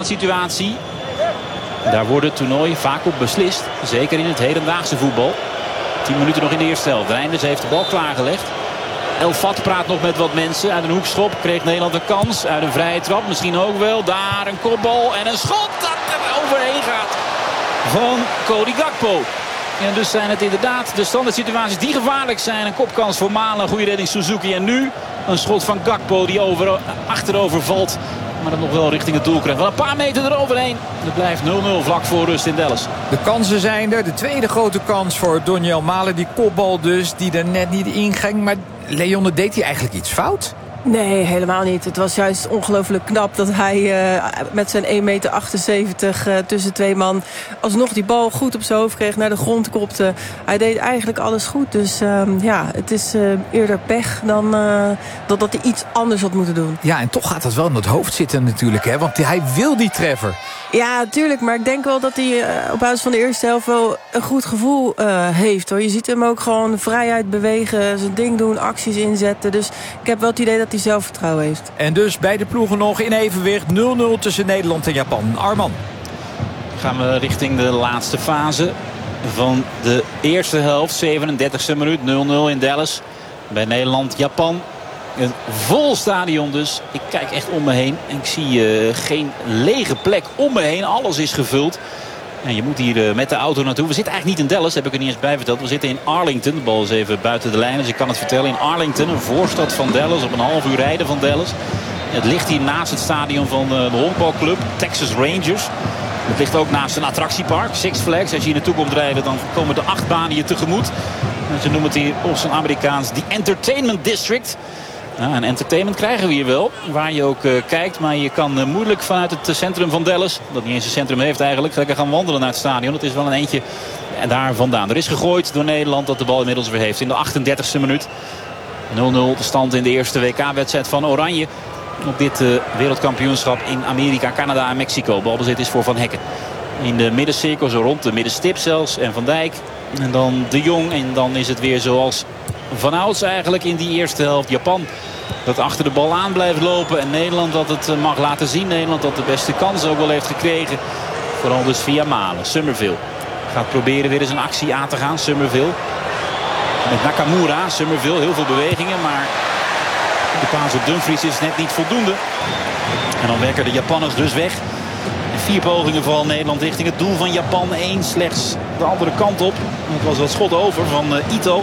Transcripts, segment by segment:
standaardsituatie. Daar wordt het toernooi vaak op beslist. Zeker in het hedendaagse voetbal. 10 minuten nog in de eerste helft. Reinders heeft de bal klaargelegd. El Fat praat nog met wat mensen. Uit een hoekschop kreeg Nederland een kans. Uit een vrije trap misschien ook wel. Daar een kopbal en een schot dat er overheen gaat van Cody Gakpo. En dus zijn het inderdaad de standaard situaties die gevaarlijk zijn. Een kopkans voor Malen, een goede redding Suzuki. En nu een schot van Gakpo die achterover valt. Maar dat nog wel richting het doel krijgt. Wel een paar meter eroverheen. Het blijft 0-0 vlak voor rust in Dallas. De kansen zijn er. De tweede grote kans voor Doniel Malen. Die kopbal dus, die er net niet inging. Maar Leon, deed hij eigenlijk iets fout? Nee, helemaal niet. Het was juist ongelooflijk knap dat hij met zijn 1,78 meter tussen twee man alsnog die bal goed op zijn hoofd kreeg, naar de grond kopte. Hij deed eigenlijk alles goed. Dus het is eerder pech dan dat hij iets anders had moeten doen. Ja, en toch gaat dat wel in het hoofd zitten natuurlijk, hè? Want hij wil die treffer. Ja, tuurlijk. Maar ik denk wel dat hij op basis van de eerste helft wel een goed gevoel heeft, hoor. Je ziet hem ook gewoon vrijheid bewegen, zijn ding doen, acties inzetten. Dus ik heb wel het idee dat hij zelfvertrouwen heeft. En dus beide ploegen nog in evenwicht. 0-0 tussen Nederland en Japan. Arman. Gaan we richting de laatste fase van de eerste helft. 37e minuut, 0-0 in Dallas. Bij Nederland-Japan. Een vol stadion dus. Ik kijk echt om me heen. En ik zie geen lege plek om me heen. Alles is gevuld. En je moet hier met de auto naartoe. We zitten eigenlijk niet in Dallas, heb ik er niet eens bij verteld. We zitten in Arlington. De bal is even buiten de lijn, dus ik kan het vertellen. In Arlington, een voorstad van Dallas. Op een half uur rijden van Dallas. Het ligt hier naast het stadion van de honkbalclub Texas Rangers. Het ligt ook naast een attractiepark, Six Flags. Als je hier naartoe komt rijden, dan komen de 8 banen je tegemoet. En ze noemen het hier op zijn Amerikaans The Entertainment District. Nou, en entertainment krijgen we hier wel, waar je ook kijkt. Maar je kan moeilijk vanuit het centrum van Dallas, dat niet eens een centrum heeft eigenlijk, lekker gaan wandelen naar het stadion. Het is wel een eentje daar vandaan. Er is gegooid door Nederland dat de bal inmiddels weer heeft in de 38e minuut. 0-0 de stand in de eerste WK-wedstrijd van Oranje. Op dit wereldkampioenschap in Amerika, Canada en Mexico. Balbezit is voor Van Hekken. In de middencirkel, zo rond de middenstip zelfs. En Van Dijk. En dan De Jong. En dan is het weer zoals vanouds eigenlijk in die eerste helft. Japan dat achter de bal aan blijft lopen. En Nederland dat het mag laten zien. Nederland dat de beste kans ook wel heeft gekregen. Vooral dus via Malen. Summerville gaat proberen weer eens een actie aan te gaan. Summerville met Nakamura. Summerville, heel veel bewegingen. Maar de paas op Dumfries is net niet voldoende. En dan werken de Japanners dus weg. 4 pogingen van Nederland richting het doel van Japan. 1 slechts de andere kant op. Het was dat schot over van Ito.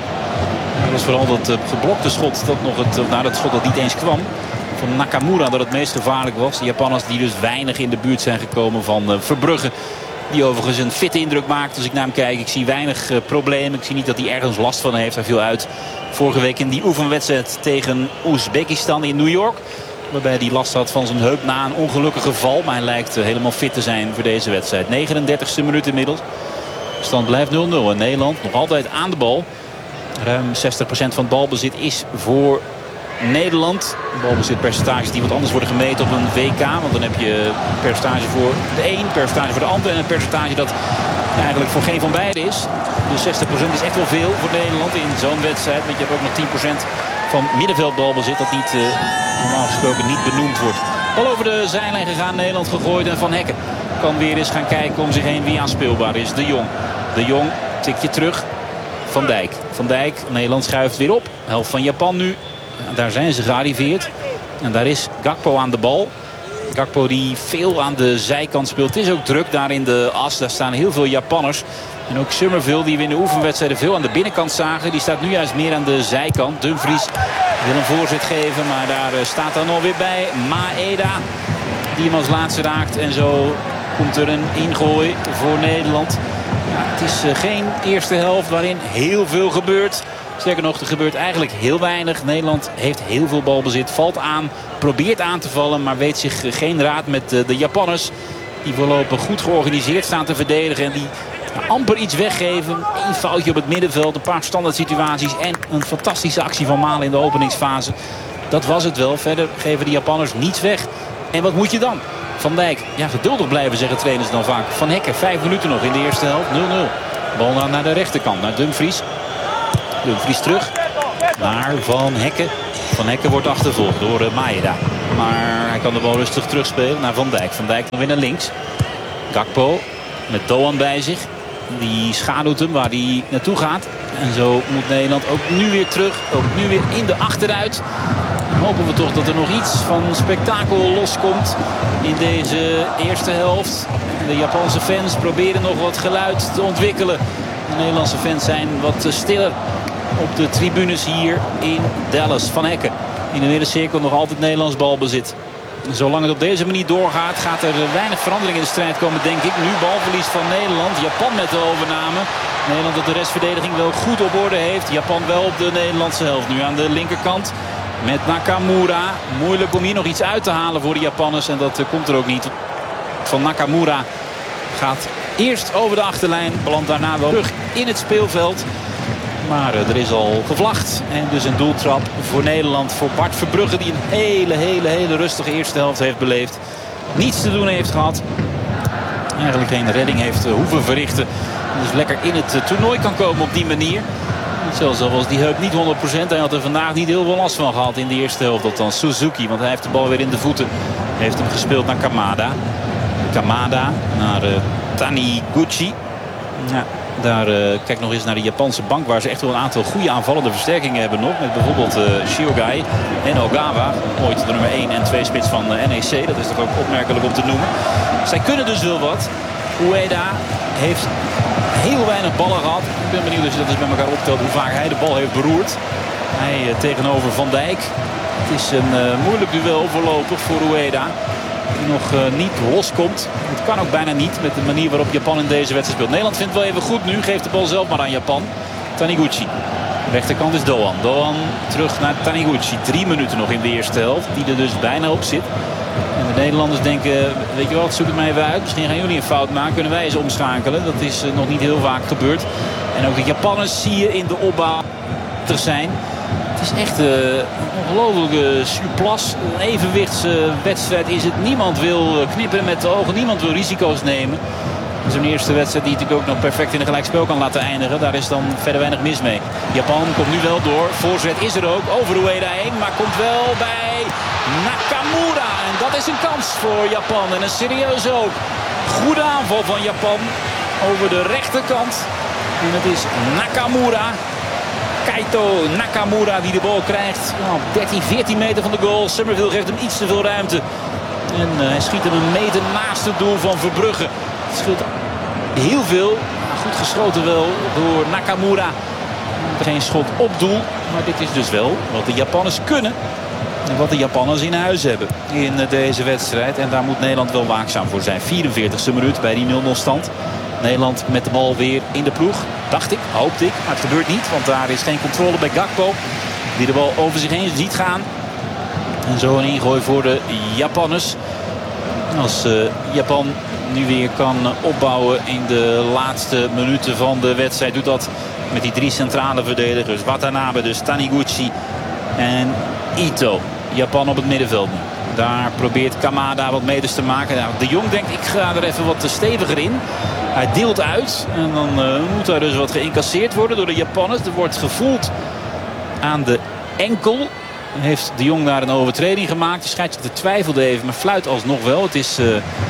Dat was vooral dat geblokte schot. Dat schot dat niet eens kwam. Van Nakamura dat het meest gevaarlijk was. De Japanners die dus weinig in de buurt zijn gekomen van Verbrugge. Die overigens een fitte indruk maakt als ik naar hem kijk. Ik zie weinig problemen. Ik zie niet dat hij ergens last van heeft. Hij viel uit vorige week in die oefenwedstrijd tegen Oezbekistan in New York. Waarbij hij last had van zijn heup na een ongelukkige val. Maar hij lijkt helemaal fit te zijn voor deze wedstrijd. 39e minuut inmiddels. De stand blijft 0-0. En Nederland nog altijd aan de bal. Ruim 60% van het balbezit is voor Nederland. Balbezitpercentages die wat anders worden gemeten op een WK. Want dan heb je een percentage voor de een, percentage voor de ander. En een percentage dat eigenlijk voor geen van beide is. Dus 60% is echt wel veel voor Nederland in zo'n wedstrijd. Want je hebt ook nog 10% van middenveldbalbezit dat niet, normaal gesproken niet benoemd wordt. Bal over de zijlijn gegaan, Nederland gegooid. En Van Hekken kan weer eens gaan kijken om zich heen wie aanspeelbaar is. De Jong. De Jong, tikje terug. Van Dijk. Van Dijk, Nederland schuift weer op. Helft van Japan nu. Daar zijn ze gearriveerd. En daar is Gakpo aan de bal. Gakpo die veel aan de zijkant speelt. Het is ook druk daar in de as. Daar staan heel veel Japanners. En ook Summerville die we in de oefenwedstrijden veel aan de binnenkant zagen. Die staat nu juist meer aan de zijkant. Dumfries wil een voorzet geven. Maar daar staat dan alweer bij Maeda. Die hem als laatste raakt. En zo komt er een ingooi voor Nederland. Ja, het is geen eerste helft waarin heel veel gebeurt. Sterker nog, er gebeurt eigenlijk heel weinig. Nederland heeft heel veel balbezit. Valt aan, probeert aan te vallen. Maar weet zich geen raad met de Japanners. Die voorlopig goed georganiseerd staan te verdedigen. En die amper iets weggeven. Eén foutje op het middenveld. Een paar standaard situaties. En een fantastische actie van Malen in de openingsfase. Dat was het wel. Verder geven de Japanners niets weg. En wat moet je dan? Van Dijk. Ja, geduldig blijven zeggen trainers dan vaak. Van Hekken, 5 minuten nog in de eerste helft. 0-0. Bal naar de rechterkant. Naar Dumfries. Dumfries terug. Naar Van Hekken. Van Hekken wordt achtervolgd door Maeda. Maar hij kan de bal rustig terugspelen naar Van Dijk. Van Dijk dan weer naar links. Gakpo met Doan bij zich. Die schaduwt hem waar hij naartoe gaat. En zo moet Nederland ook nu weer terug. Ook nu weer in de achteruit. Dan hopen we toch dat er nog iets van spektakel loskomt in deze eerste helft. De Japanse fans proberen nog wat geluid te ontwikkelen. De Nederlandse fans zijn wat stiller op de tribunes hier in Dallas. Van Hekken in de middencirkel nog altijd Nederlands balbezit. Zolang het op deze manier doorgaat, gaat er weinig verandering in de strijd komen, denk ik. Nu balverlies van Nederland. Japan met de overname. Nederland dat de restverdediging wel goed op orde heeft. Japan wel op de Nederlandse helft. Nu aan de linkerkant met Nakamura. Moeilijk om hier nog iets uit te halen voor de Japanners. En dat komt er ook niet. Van Nakamura gaat eerst over de achterlijn. Belandt daarna wel terug in het speelveld. Maar er is al gevlacht. En dus een doeltrap voor Nederland. Voor Bart Verbrugge die een hele rustige eerste helft heeft beleefd. Niets te doen heeft gehad. Eigenlijk geen redding heeft hoeven verrichten. Dus lekker in het toernooi kan komen op die manier. Zelfs al was die heup niet 100%. Hij had er vandaag niet heel veel last van gehad in de eerste helft. Althans Suzuki. Want hij heeft de bal weer in de voeten. Heeft hem gespeeld naar Kamada. Kamada naar Taniguchi. Ja. Daar kijk nog eens naar de Japanse bank. Waar ze echt wel een aantal goede aanvallende versterkingen hebben nog. Met bijvoorbeeld Shiogai en Ogawa. Ooit de nummer 1 en 2 spits van NEC. Dat is toch ook opmerkelijk om te noemen. Zij kunnen dus wel wat. Ueda heeft heel weinig ballen gehad. Ik ben benieuwd als je dat eens met elkaar optelt. Hoe vaak hij de bal heeft beroerd. Hij tegenover Van Dijk. Het is een moeilijk duel voorlopig voor Ueda. Die nog niet loskomt. Het kan ook bijna niet met de manier waarop Japan in deze wedstrijd speelt. Nederland vindt wel even goed nu. Geeft de bal zelf maar aan Japan. Taniguchi. De rechterkant is Doan. Doan terug naar Taniguchi. 3 minuten nog in de eerste helft. Die er dus bijna op zit. En de Nederlanders denken, weet je wat, zoek het maar even uit. Misschien gaan jullie een fout maken. Kunnen wij eens omschakelen. Dat is nog niet heel vaak gebeurd. En ook de Japanners zie je in de opbouw er zijn. Het is echt een ongelofelijke surplus. Een evenwichtswedstrijd is het. Niemand wil knipperen met de ogen. Niemand wil risico's nemen. Zo'n eerste wedstrijd die natuurlijk ook nog perfect in een gelijkspel kan laten eindigen. Daar is dan verder weinig mis mee. Japan komt nu wel door. Voorzet is er ook. Over Ueda heen. Maar komt wel bij Nakamura. En dat is een kans voor Japan. En een serieus ook. Goede aanval van Japan. Over de rechterkant. En het is Nakamura. Kaito Nakamura die de bal krijgt. 13, 14 meter van de goal. Summerville geeft hem iets te veel ruimte. En hij schiet hem een meter naast het doel van Verbrugge. Het scheelt heel veel. Goed geschoten wel door Nakamura. Geen schot op doel. Maar dit is dus wel wat de Japanners kunnen. En wat de Japanners in huis hebben in deze wedstrijd. En daar moet Nederland wel waakzaam voor zijn. 44e minuut bij die 0-0 stand. Nederland met de bal weer in de ploeg. Dacht ik, hoopte ik. Maar het gebeurt niet. Want daar is geen controle bij Gakpo. Die de bal over zich heen ziet gaan. En zo een ingooi voor de Japanners. Als Japan nu weer kan opbouwen in de laatste minuten van de wedstrijd. Doet dat met die 3 centrale verdedigers. Watanabe dus, Taniguchi en Ito. Japan op het middenveld nu. Daar probeert Kamada wat meters te maken. Nou, de Jong denkt, ik ga er even wat steviger in. Hij deelt uit. En dan moet daar dus wat geïncasseerd worden door de Japanners. Er wordt gevoeld aan de enkel. Heeft de Jong daar een overtreding gemaakt. De scheidsrechter twijfelde even, maar fluit alsnog wel. Het is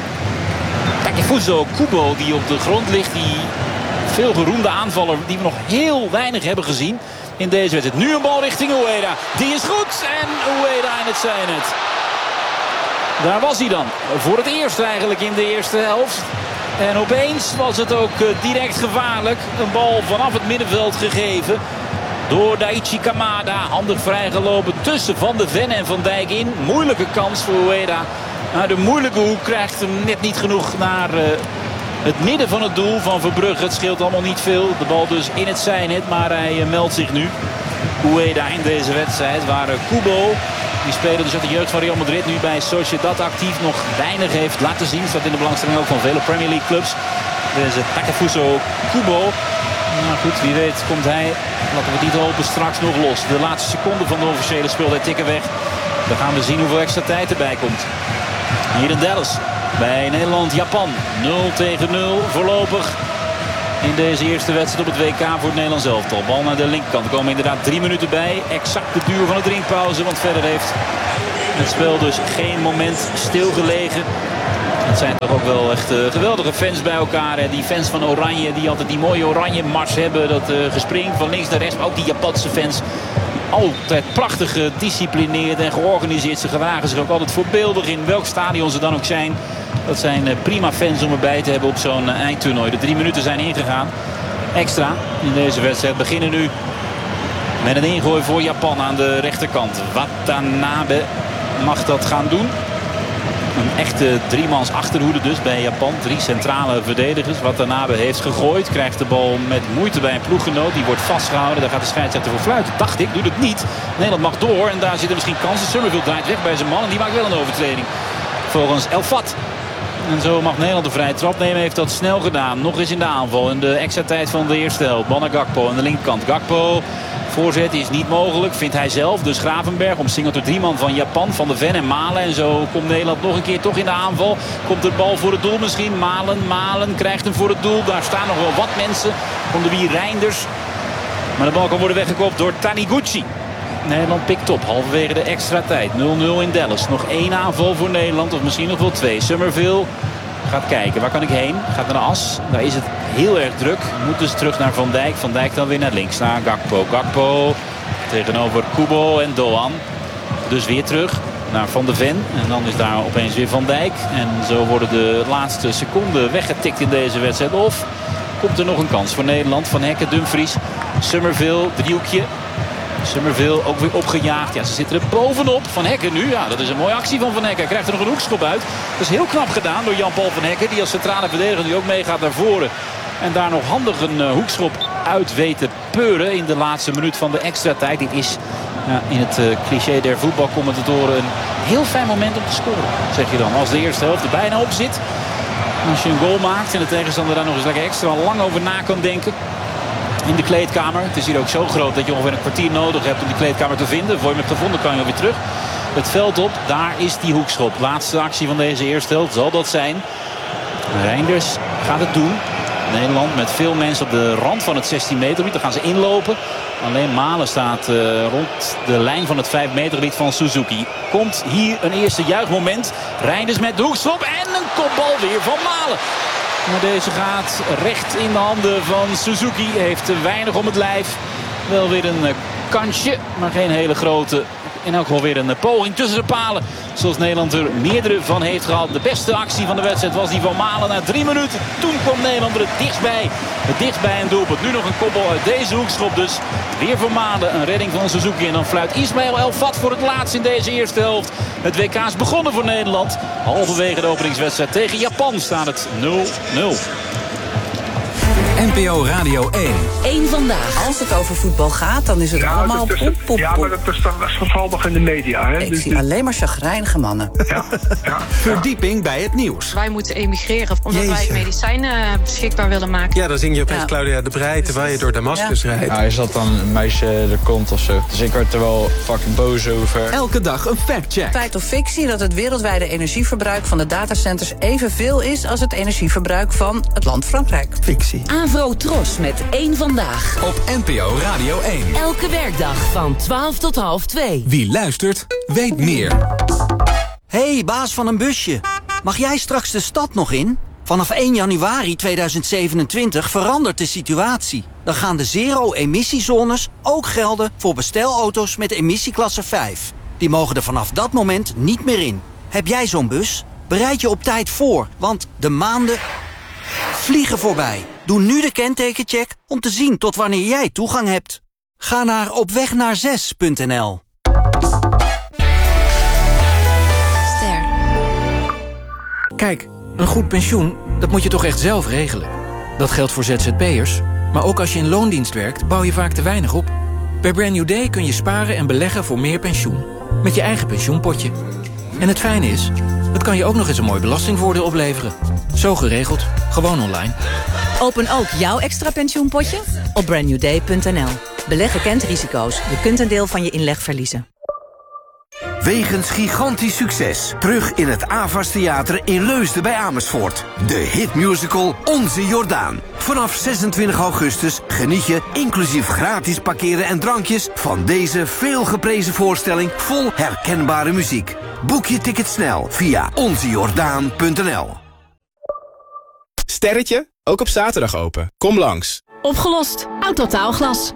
Takefuso Kubo die op de grond ligt. Die veel geroemde aanvaller die we nog heel weinig hebben gezien in deze wedstrijd. Nu een bal richting Ueda. Die is goed. En Ueda in het zijnet. Daar was hij dan. Voor het eerst eigenlijk in de eerste helft. En opeens was het ook direct gevaarlijk. Een bal vanaf het middenveld gegeven. Door Daichi Kamada. Handig vrijgelopen tussen Van de Ven en Van Dijk in. Moeilijke kans voor Ueda. Maar de moeilijke hoek krijgt hem net niet genoeg naar het midden van het doel van Verbrugge. Het scheelt allemaal niet veel. De bal dus in het zijnet. Maar hij meldt zich nu. Ueda in deze wedstrijd. Waar Kubo, die speler dus uit de jeugd van Real Madrid, nu bij Sociedad actief, nog weinig heeft laten zien. Staat in de belangstelling ook van vele Premier League clubs. Deze Takefuso Kubo. Nou goed, wie weet komt hij, laten we het niet hopen, straks nog los. De laatste seconde van de officiële speeltijd tikken weg. Dan gaan we zien hoeveel extra tijd erbij komt. Hier in Dallas bij Nederland-Japan. 0-0 voorlopig. in deze eerste wedstrijd op het WK voor het Nederlands elftal. Bal naar de linkerkant. Er komen inderdaad 3 minuten bij. Exact de duur van de drinkpauze. Want verder heeft het spel dus geen moment stilgelegen. Het zijn toch ook wel echt geweldige fans bij elkaar. Hè? Die fans van Oranje, die altijd die mooie oranje mars hebben. Dat gespring van links naar rechts. Maar ook die Japanse fans. Altijd prachtig gedisciplineerd en georganiseerd. Ze gedragen zich ook altijd voorbeeldig in welk stadion ze dan ook zijn. Dat zijn prima fans om erbij te hebben op zo'n eindtoernooi. De 3 minuten zijn ingegaan. Extra in deze wedstrijd beginnen nu met een ingooi voor Japan aan de rechterkant. Watanabe mag dat gaan doen. Een echte 3-mans achterhoede dus bij Japan. 3 centrale verdedigers. Watanabe heeft gegooid. Krijgt de bal met moeite bij een ploeggenoot. Die wordt vastgehouden. Daar gaat de scheidsrechter voor fluiten. Dacht ik, doet het niet. Nederland mag door. En daar zitten misschien kansen. Summerville draait weg bij zijn man. En die maakt wel een overtreding. Volgens El Fat. En zo mag Nederland de vrije trap nemen. Heeft dat snel gedaan. Nog eens in de aanval. In de extra tijd van de eerste helft. Bal naar Gakpo aan de linkerkant. Gakpo. Voorzet is niet mogelijk, vindt hij zelf. Dus Gravenberg omsingeld door 3 man van Japan, Van de Ven en Malen. En zo komt Nederland nog een keer toch in de aanval. Komt de bal voor het doel misschien. Malen krijgt hem voor het doel. Daar staan nog wel wat mensen. Onder wie Reinders. Maar de bal kan worden weggekopt door Taniguchi. Nederland pikt op, halverwege de extra tijd. 0-0 in Dallas. Nog 1 aanval voor Nederland, of misschien nog wel 2. Summerville gaat kijken, waar kan ik heen? Gaat naar de as, daar is het heel erg druk. Moet dus terug naar Van Dijk. Van Dijk dan weer naar links, naar Gakpo. Gakpo tegenover Kubo en Doan. Dus weer terug naar Van de Ven. En dan is daar opeens weer Van Dijk. En zo worden de laatste seconden weggetikt in deze wedstrijd. Of komt er nog een kans voor Nederland. Van Hekken, Dumfries, Summerville, driehoekje. Summerville ook weer opgejaagd. Ja, ze zitten er bovenop. Van Hekken nu. Ja, dat is een mooie actie van Van Hekken. Hij krijgt er nog een hoekschop uit. Dat is heel knap gedaan door Jan-Paul van Hekken. Die als centrale verdediger die ook meegaat naar voren. En daar nog handig een hoekschop uit weet te peuren in de laatste minuut van de extra tijd. Dit is in het cliché der voetbalcommentatoren een heel fijn moment om te scoren. Zeg je dan. Als de eerste helft er bijna op zit. Als je een goal maakt en de tegenstander daar nog eens lekker extra lang over na kan denken. In de kleedkamer. Het is hier ook zo groot dat je ongeveer een kwartier nodig hebt om die kleedkamer te vinden. Voor je hem hebt gevonden kan je weer terug. Het veld op, daar is die hoekschop. Laatste actie van deze eerste helft zal dat zijn. Reinders gaat het doen. Nederland met veel mensen op de rand van het 16 meter gebied. Daar gaan ze inlopen. Alleen Malen staat rond de lijn van het 5 meter gebied van Suzuki. Komt hier een eerste juichmoment. Reinders met de hoekschop en een kopbal weer van Malen. Maar deze gaat recht in de handen van Suzuki. Heeft te weinig om het lijf. Wel weer een kansje, maar geen hele grote. En ook wel weer een poging tussen de palen. Zoals Nederland er meerdere van heeft gehad. De beste actie van de wedstrijd was die van Malen na 3 minuten. Toen kwam Nederland er het dichtstbij. Het dichtstbij een doelpunt. Nu nog een kopbal uit deze hoekschop dus. Weer voor Malen. Een redding van Suzuki. En dan fluit Ismail El Fat voor het laatst in deze eerste helft. Het WK is begonnen voor Nederland. Halverwege de openingswedstrijd tegen Japan staat het 0-0. NPO Radio 1. Eén vandaag. Als het over voetbal gaat, dan is het allemaal pop. Ja, maar dat is vooral nog in de media. Hè? Ik zie alleen maar chagrijnige mannen. Ja. Verdieping bij het nieuws. Wij moeten emigreren omdat wij medicijnen beschikbaar willen maken. Ja, dan zing je opeens Claudia de Breij terwijl je door Damascus rijdt. Ja, is dat dan een meisje er komt of zo? Dus ik werd er wel fucking boos over. Elke dag een factcheck. Feit of fictie dat het wereldwijde energieverbruik van de datacenters evenveel is als het energieverbruik van het land Frankrijk. Fictie. Avro Tros met één vandaag. Op NPO Radio 1. Elke werkdag van 12 tot half 2. Wie luistert, weet meer. Hey, baas van een busje. Mag jij straks de stad nog in? Vanaf 1 januari 2027 verandert de situatie. Dan gaan de zero-emissiezones ook gelden voor bestelauto's met emissieklasse 5. Die mogen er vanaf dat moment niet meer in. Heb jij zo'n bus? Bereid je op tijd voor, want de maanden vliegen voorbij. Doe nu de kentekencheck om te zien tot wanneer jij toegang hebt. Ga naar opwegnaar6.nl. Kijk, een goed pensioen, dat moet je toch echt zelf regelen. Dat geldt voor ZZP'ers, maar ook als je in loondienst werkt, bouw je vaak te weinig op. Bij Brand New Day kun je sparen en beleggen voor meer pensioen. Met je eigen pensioenpotje. En het fijne is, het kan je ook nog eens een mooi belastingvoordeel opleveren. Zo geregeld, gewoon online. Open ook jouw extra pensioenpotje op brandnewday.nl. Beleggen kent risico's. Je kunt een deel van je inleg verliezen. Wegens gigantisch succes. Terug in het Avas Theater in Leusden bij Amersfoort. De hitmusical Onze Jordaan. Vanaf 26 augustus geniet je, inclusief gratis parkeren en drankjes, van deze veelgeprezen voorstelling vol herkenbare muziek. Boek je ticket snel via onzejordaan.nl. Sterretje, ook op zaterdag open. Kom langs. Opgelost. Autotaalglas.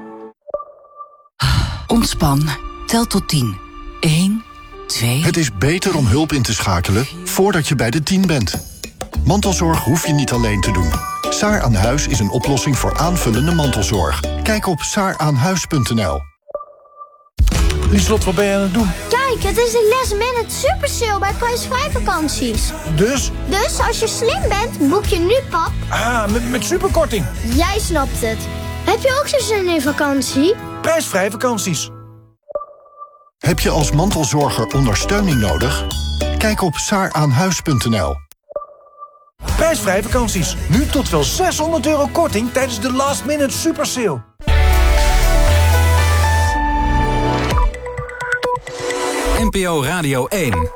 Ontspan. Tel tot 10. 1, 2... Het is beter om hulp in te schakelen voordat je bij de 10 bent. Mantelzorg hoef je niet alleen te doen. Saar aan Huis is een oplossing voor aanvullende mantelzorg. Kijk op saaraanhuis.nl. Lieslot, wat ben je aan het doen? Kijk, het is de last minute super sale bij prijsvrij vakanties. Dus? Dus als je slim bent, boek je nu, pap. Met superkorting. Jij snapt het. Heb je ook zo zin in vakantie? Prijsvrij vakanties. Heb je als mantelzorger ondersteuning nodig? Kijk op saaraanhuis.nl. Prijsvrij vakanties. Nu tot wel €600 korting tijdens de last minute super sale. NPO Radio 1.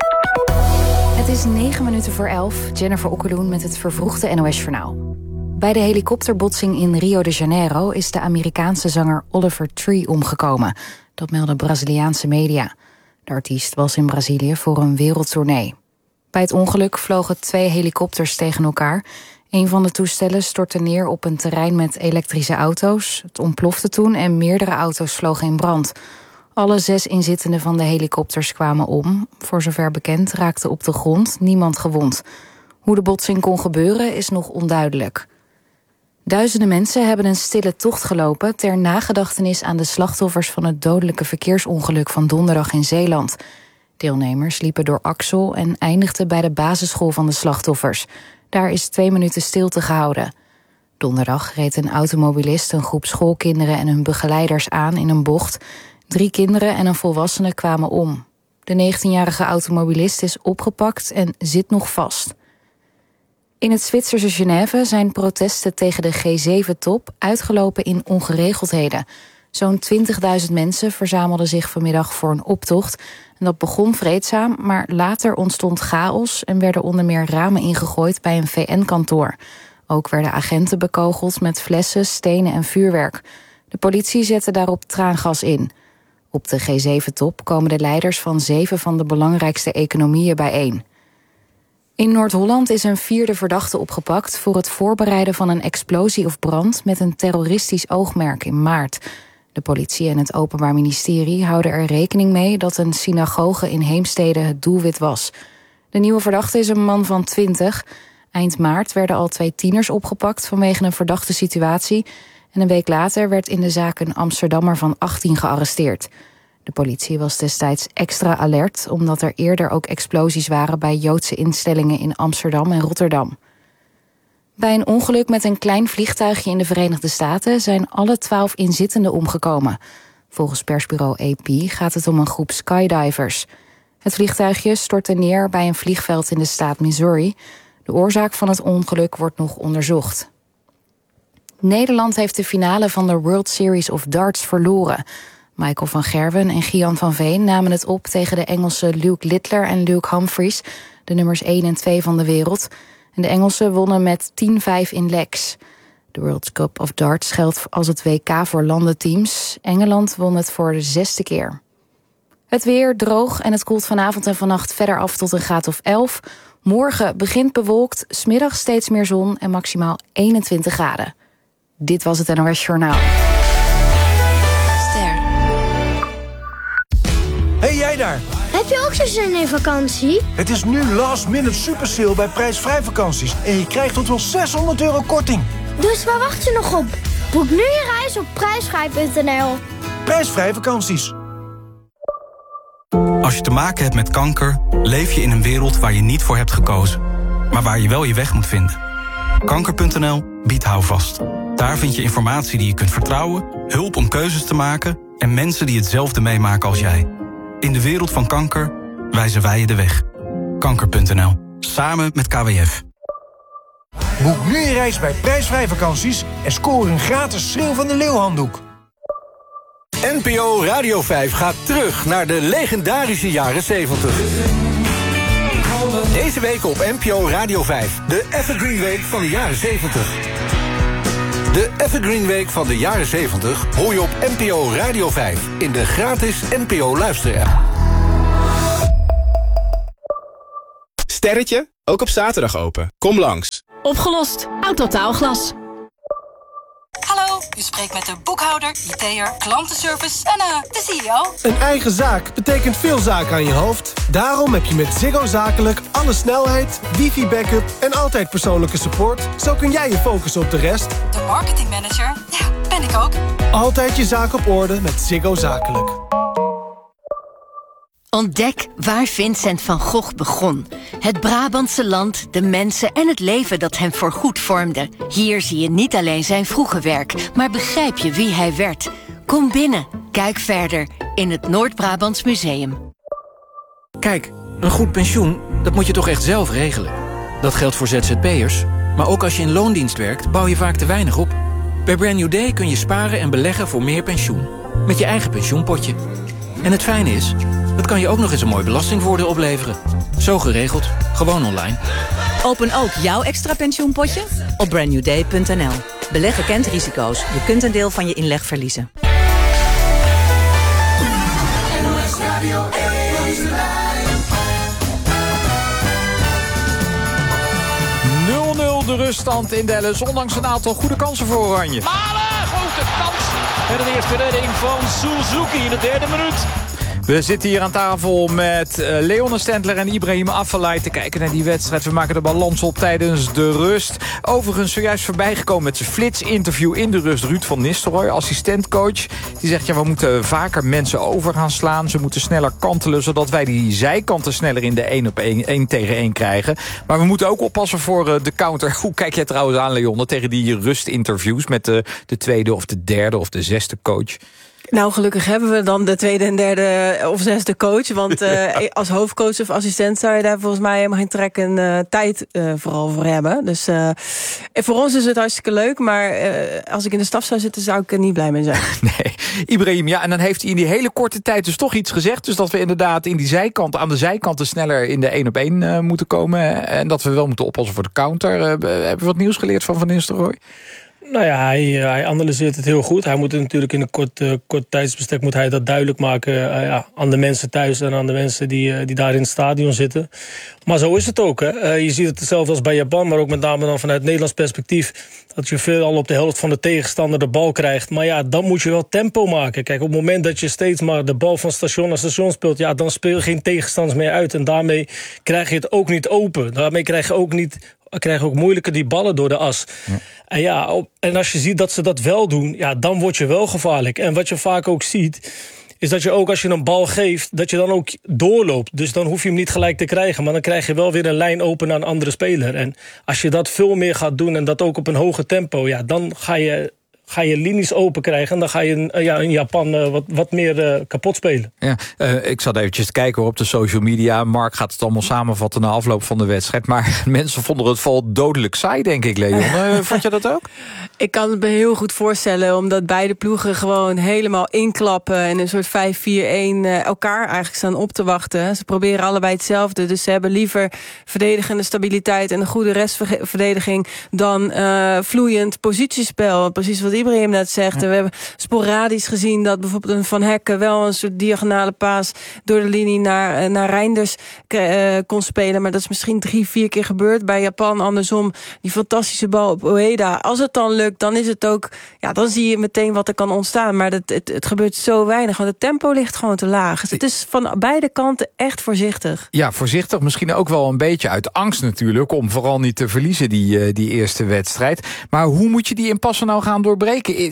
Het is 9 minuten voor 11. Jennifer Okkeloen met het vervroegde NOS-journaal. Bij de helikopterbotsing in Rio de Janeiro is de Amerikaanse zanger Oliver Tree omgekomen. Dat melden Braziliaanse media. De artiest was in Brazilië voor een wereldtournee. Bij het ongeluk vlogen 2 helikopters tegen elkaar. Een van de toestellen stortte neer op een terrein met elektrische auto's. Het ontplofte toen en meerdere auto's vlogen in brand. Alle 6 inzittenden van de helikopters kwamen om. Voor zover bekend raakte op de grond niemand gewond. Hoe de botsing kon gebeuren is nog onduidelijk. Duizenden mensen hebben een stille tocht gelopen ter nagedachtenis aan de slachtoffers van het dodelijke verkeersongeluk van donderdag in Zeeland. Deelnemers liepen door Axel en eindigden bij de basisschool van de slachtoffers. Daar is 2 minuten stilte gehouden. Donderdag reed een automobilist een groep schoolkinderen en hun begeleiders aan in een bocht. 3 kinderen en een volwassene kwamen om. De 19-jarige automobilist is opgepakt en zit nog vast. In het Zwitserse Genève zijn protesten tegen de G7-top uitgelopen in ongeregeldheden. Zo'n 20.000 mensen verzamelden zich vanmiddag voor een optocht. En dat begon vreedzaam, maar later ontstond chaos en werden onder meer ramen ingegooid bij een VN-kantoor. Ook werden agenten bekogeld met flessen, stenen en vuurwerk. De politie zette daarop traangas in. Op de G7-top komen de leiders van 7 van de belangrijkste economieën bijeen. In Noord-Holland is een 4e verdachte opgepakt voor het voorbereiden van een explosie of brand met een terroristisch oogmerk in maart. De politie en het Openbaar Ministerie houden er rekening mee dat een synagoge in Heemstede het doelwit was. De nieuwe verdachte is een man van 20. Eind maart werden al 2 tieners opgepakt vanwege een verdachte situatie. En een week later werd in de zaak een Amsterdammer van 18 gearresteerd. De politie was destijds extra alert omdat er eerder ook explosies waren bij Joodse instellingen in Amsterdam en Rotterdam. Bij een ongeluk met een klein vliegtuigje in de Verenigde Staten zijn alle 12 inzittenden omgekomen. Volgens persbureau AP gaat het om een groep skydivers. Het vliegtuigje stortte neer bij een vliegveld in de staat Missouri. De oorzaak van het ongeluk wordt nog onderzocht. Nederland heeft de finale van de World Series of Darts verloren. Michael van Gerwen en Gian van Veen namen het op tegen de Engelsen Luke Littler en Luke Humphries, de nummers 1 en 2 van de wereld. En de Engelsen wonnen met 10-5 in legs. De World Cup of Darts geldt als het WK voor landenteams. Engeland won het voor de 6e keer. Het weer droog en het koelt vanavond en vannacht verder af tot een graad of 11. Morgen begint bewolkt, 's middags steeds meer zon en maximaal 21 graden. Dit was het NOS Journaal. Hey jij daar! Heb je ook zo zin in vakantie? Het is nu last minute super sale bij prijsvrij vakanties. En je krijgt tot wel €600 korting. Dus waar wacht je nog op? Boek nu je reis op prijsvrij.nl. Prijsvrij vakanties. Als je te maken hebt met kanker, leef je in een wereld waar je niet voor hebt gekozen. Maar waar je wel je weg moet vinden. Kanker.nl biedt houvast. Daar vind je informatie die je kunt vertrouwen, hulp om keuzes te maken en mensen die hetzelfde meemaken als jij. In de wereld van kanker wijzen wij je de weg. Kanker.nl. Samen met KWF. Boek nu je reis bij prijsvrij vakanties en scoor een gratis Schreeuw van de Leeuw handdoek. NPO Radio 5 gaat terug naar de legendarische jaren 70. Deze week op NPO Radio 5, de Evergreen Week van de jaren 70. De Evergreen Week van de jaren 70 hoor je op NPO Radio 5 in de gratis NPO Luister-app. Sterretje, ook op zaterdag open. Kom langs. Opgelost. Autotaalglas. Hallo, u spreekt met de boekhouder, IT'er, klantenservice en de CEO. Een eigen zaak betekent veel zaken aan je hoofd. Daarom heb je met Ziggo Zakelijk alle snelheid, wifi-backup en altijd persoonlijke support. Zo kun jij je focussen op de rest. De marketingmanager, ja, ben ik ook. Altijd je zaak op orde met Ziggo Zakelijk. Ontdek waar Vincent van Gogh begon. Het Brabantse land, de mensen en het leven dat hem voorgoed vormde. Hier zie je niet alleen zijn vroege werk, maar begrijp je wie hij werd. Kom binnen, kijk verder in het Noord-Brabants Museum. Kijk, een goed pensioen, dat moet je toch echt zelf regelen. Dat geldt voor ZZP'ers, maar ook als je in loondienst werkt, bouw je vaak te weinig op. Bij Brand New Day kun je sparen en beleggen voor meer pensioen. Met je eigen pensioenpotje. En het fijne is, dat kan je ook nog eens een mooi belastingvoordeel opleveren. Zo geregeld, gewoon online. Open ook jouw extra pensioenpotje op brandnewday.nl. Beleggen kent risico's. Je kunt een deel van je inleg verliezen. De ruststand in Dallas, ondanks een aantal goede kansen voor Oranje. Malen, grote kans. En de eerste redding van Suzuki in de derde minuut. We zitten hier aan tafel met Leon Stendler en Ibrahim Afellay te kijken naar die wedstrijd. We maken de balans op tijdens de rust. Overigens zojuist voorbijgekomen met zijn flitsinterview in de rust. Ruud van Nistelrooy, assistentcoach. Die zegt, ja, we moeten vaker mensen over gaan slaan. Ze moeten sneller kantelen, zodat wij die zijkanten sneller in de 1 tegen 1 krijgen. Maar we moeten ook oppassen voor de counter. Hoe kijk jij trouwens aan, Leon, tegen die rustinterviews met de tweede of de derde of de zesde coach? Nou, gelukkig hebben we dan de tweede en derde of zesde coach. Want als hoofdcoach of assistent zou je daar volgens mij helemaal geen trek en tijd vooral voor hebben. Dus voor ons is het hartstikke leuk. Maar als ik in de staf zou zitten, zou ik er niet blij mee zijn. Nee, Ibrahim, ja, en dan heeft hij in die hele korte tijd dus toch iets gezegd. Dus dat we inderdaad aan de zijkanten sneller in de 1-op-1 moeten komen. En dat we wel moeten oppassen voor de counter. Hebben we wat nieuws geleerd van Nistelrooy? Nou ja, hij analyseert het heel goed. Hij moet natuurlijk in een kort tijdsbestek moet hij dat duidelijk maken aan de mensen thuis en aan de mensen die daar in het stadion zitten. Maar zo is het ook. Hè. Je ziet het hetzelfde als bij Japan, maar ook met name dan vanuit Nederlands perspectief. Dat je veel al op de helft van de tegenstander de bal krijgt. Maar ja, dan moet je wel tempo maken. Kijk, op het moment dat je steeds maar de bal van station naar station speelt, ja, dan speel je geen tegenstanders meer uit. En daarmee krijg je het ook niet open. Daarmee krijgen ook moeilijker die ballen door de as. Ja. En als je ziet dat ze dat wel doen, ja, dan word je wel gevaarlijk. En wat je vaak ook ziet, is dat je ook als je een bal geeft, dat je dan ook doorloopt. Dus dan hoef je hem niet gelijk te krijgen, maar dan krijg je wel weer een lijn open naar een andere speler. En als je dat veel meer gaat doen en dat ook op een hoger tempo, ja, dan ga je linies open krijgen en dan ga je in Japan wat meer kapot spelen. Ja, ik zat eventjes te kijken op de social media. Mark gaat het allemaal samenvatten na afloop van de wedstrijd. Maar mensen vonden het vooral dodelijk saai, denk ik, Leon. Vond je dat ook? Ik kan het me heel goed voorstellen, omdat beide ploegen gewoon helemaal inklappen en een soort 5-4-1 elkaar eigenlijk staan op te wachten. Ze proberen allebei hetzelfde, dus ze hebben liever verdedigende stabiliteit en een goede restverdediging dan vloeiend positiespel. Precies wat Ibrahim net zegt. Ja. We hebben sporadisch gezien dat bijvoorbeeld een Van Hekken wel een soort diagonale paas door de linie naar Reinders kon spelen, maar dat is misschien 3-4 keer gebeurd. Bij Japan andersom, die fantastische bal op Ueda. Als het dan lukt, dan is het ook, ja, dan zie je meteen wat er kan ontstaan. Maar het gebeurt zo weinig, want het tempo ligt gewoon te laag. Dus het is van beide kanten echt voorzichtig. Ja, voorzichtig. Misschien ook wel een beetje uit angst natuurlijk, om vooral niet te verliezen die eerste wedstrijd. Maar hoe moet je die impasse nou gaan doorbreken?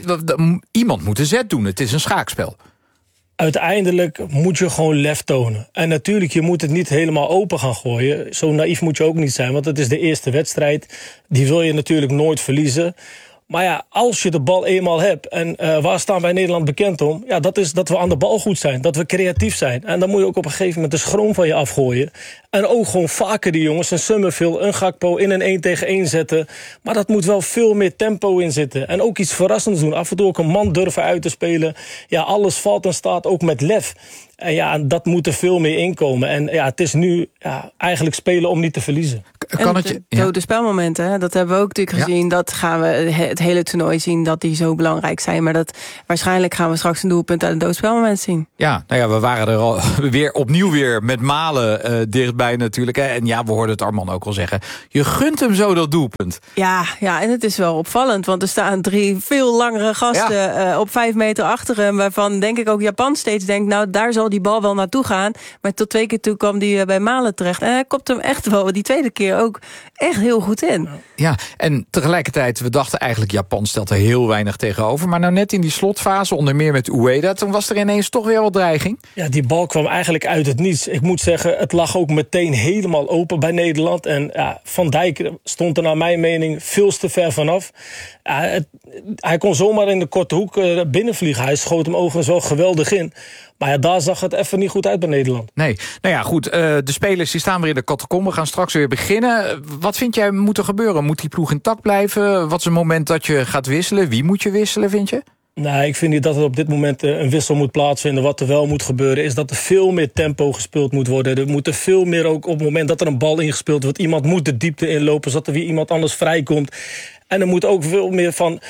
Iemand moet de zet doen. Het is een schaakspel. Uiteindelijk moet je gewoon lef tonen. En natuurlijk, je moet het niet helemaal open gaan gooien. Zo naïef moet je ook niet zijn, want het is de eerste wedstrijd. Die wil je natuurlijk nooit verliezen. Maar ja, als je de bal eenmaal hebt, en waar staan wij in Nederland bekend om? Ja, dat is dat we aan de bal goed zijn, dat we creatief zijn. En dan moet je ook op een gegeven moment de schroom van je afgooien. En ook gewoon vaker die jongens, een Summerville, een Gakpo in een 1-tegen-1 zetten. Maar dat moet wel veel meer tempo in zitten. En ook iets verrassends doen. Af en toe ook een man durven uit te spelen. Ja, alles valt en staat ook met lef. En ja, dat moet er veel meer inkomen. En ja, het is nu eigenlijk spelen om niet te verliezen. Kan het je? Dode spelmomenten, dat hebben we ook natuurlijk gezien. Dat gaan we het hele toernooi zien, dat die zo belangrijk zijn. Maar waarschijnlijk gaan we straks een doelpunt uit een doodspelmoment zien. Ja, nou ja, we waren er al opnieuw weer met Malen dichtbij natuurlijk. Hè. En ja, we hoorden het Arman ook al zeggen. Je gunt hem zo dat doelpunt. Ja, en het is wel opvallend. Want er staan 3 veel langere gasten op 5 meter achter hem. Waarvan denk ik ook Japan steeds denkt, nou daar zal die bal wel naartoe gaan. Maar tot 2 keer toe kwam die bij Malen terecht. En hij kopt hem echt wel, die tweede keer ook echt heel goed in. Ja, en tegelijkertijd, we dachten eigenlijk Japan stelt er heel weinig tegenover. Maar nou net in die slotfase, onder meer met Ueda, toen was er ineens toch weer wat dreiging. Ja, die bal kwam eigenlijk uit het niets. Ik moet zeggen, het lag ook meteen helemaal open bij Nederland. En Van Dijk stond er naar mijn mening veel te ver vanaf. Hij kon zomaar in de korte hoek binnenvliegen. Hij schoot hem overigens wel geweldig in. Maar ja, daar zag het even niet goed uit bij Nederland. Nee, nou ja, goed. De spelers die staan weer in de catacombe. We gaan straks weer beginnen. Wat vind jij moet er gebeuren? Moet die ploeg intact blijven? Wat is het moment dat je gaat wisselen? Wie moet je wisselen, vind je? Nee, ik vind niet dat er op dit moment een wissel moet plaatsvinden. Wat er wel moet gebeuren is dat er veel meer tempo gespeeld moet worden. Er moet er veel meer ook op het moment dat er een bal ingespeeld wordt. Iemand moet de diepte inlopen, zodat er weer iemand anders vrijkomt. En er moet ook veel meer van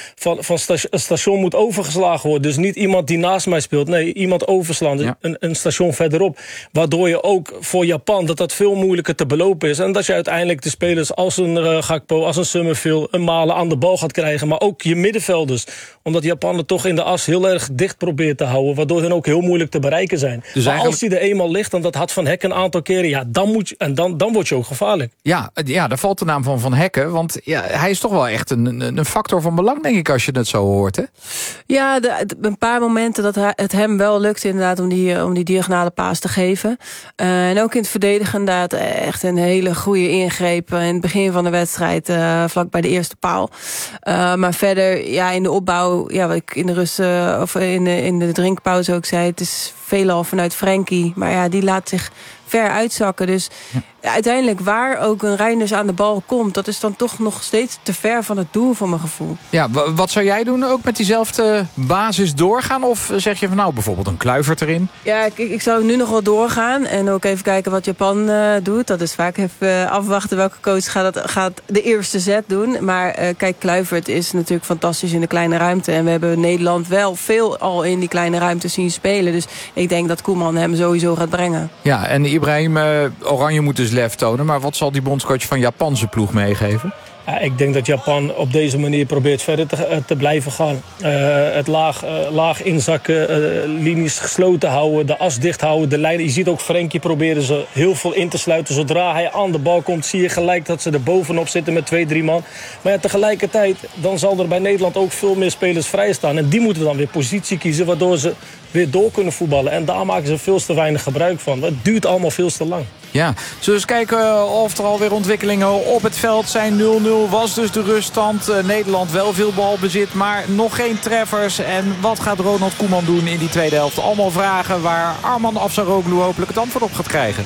station moet overgeslagen worden. Dus niet iemand die naast mij speelt. Nee, iemand overslaan. Ja. Een station verderop. Waardoor je ook voor Japan dat veel moeilijker te belopen is. En dat je uiteindelijk de spelers als een Gakpo, als een Summerville, een Malen aan de bal gaat krijgen. Maar ook je middenvelders. Omdat Japan het toch in de as heel erg dicht probeert te houden. Waardoor hun ook heel moeilijk te bereiken zijn. Dus maar als die er eenmaal ligt, en dat had Van Hekken een aantal keren. Ja, dan word je ook gevaarlijk. Ja, daar valt de naam van Van Hekken. Want ja, hij is toch wel echt een factor van belang, denk ik, als je het zo hoort, hè? Ja, een paar momenten dat het hem wel lukt inderdaad om die diagonale paas te geven. En ook in het verdedigen inderdaad echt een hele goede ingreep in het begin van de wedstrijd, vlak bij de eerste paal. Maar verder, in de opbouw, wat ik in de rust of in de drinkpauze ook zei, het is veelal vanuit Frenkie, maar die laat zich ver uitzakken. Dus uiteindelijk waar ook een Reinders aan de bal komt, dat is dan toch nog steeds te ver van het doel voor mijn gevoel. Ja, wat zou jij doen? Ook met diezelfde basis doorgaan? Of zeg je van nou bijvoorbeeld een Kluivert erin? Ja, ik zou nu nog wel doorgaan en ook even kijken wat Japan doet. Dat is vaak even afwachten welke coach gaat de eerste set doen. Maar kijk, Kluivert is natuurlijk fantastisch in de kleine ruimte. En we hebben Nederland wel veel al in die kleine ruimte zien spelen. Dus ik denk dat Koeman hem sowieso gaat brengen. Ja, en Ibrahim, Oranje moet dus lef tonen. Maar wat zal die bondscoach van Japan zijn ploeg meegeven? Ja, ik denk dat Japan op deze manier probeert verder te blijven gaan. Het laag inzakken, linies gesloten houden, de as dicht houden, de lijn. Je ziet ook Frenkie proberen ze heel veel in te sluiten. Zodra hij aan de bal komt, zie je gelijk dat ze er bovenop zitten met 2-3 man. Maar tegelijkertijd, dan zal er bij Nederland ook veel meer spelers vrij staan. En die moeten dan weer positie kiezen, waardoor ze weer door kunnen voetballen. En daar maken ze veel te weinig gebruik van. Het duurt allemaal veel te lang. Ja, zullen we eens kijken of er alweer ontwikkelingen op het veld zijn. 0-0 was dus de ruststand. Nederland wel veel balbezit, maar nog geen treffers. En wat gaat Ronald Koeman doen in die tweede helft? Allemaal vragen waar Arman Afsaroglu hopelijk het antwoord op gaat krijgen.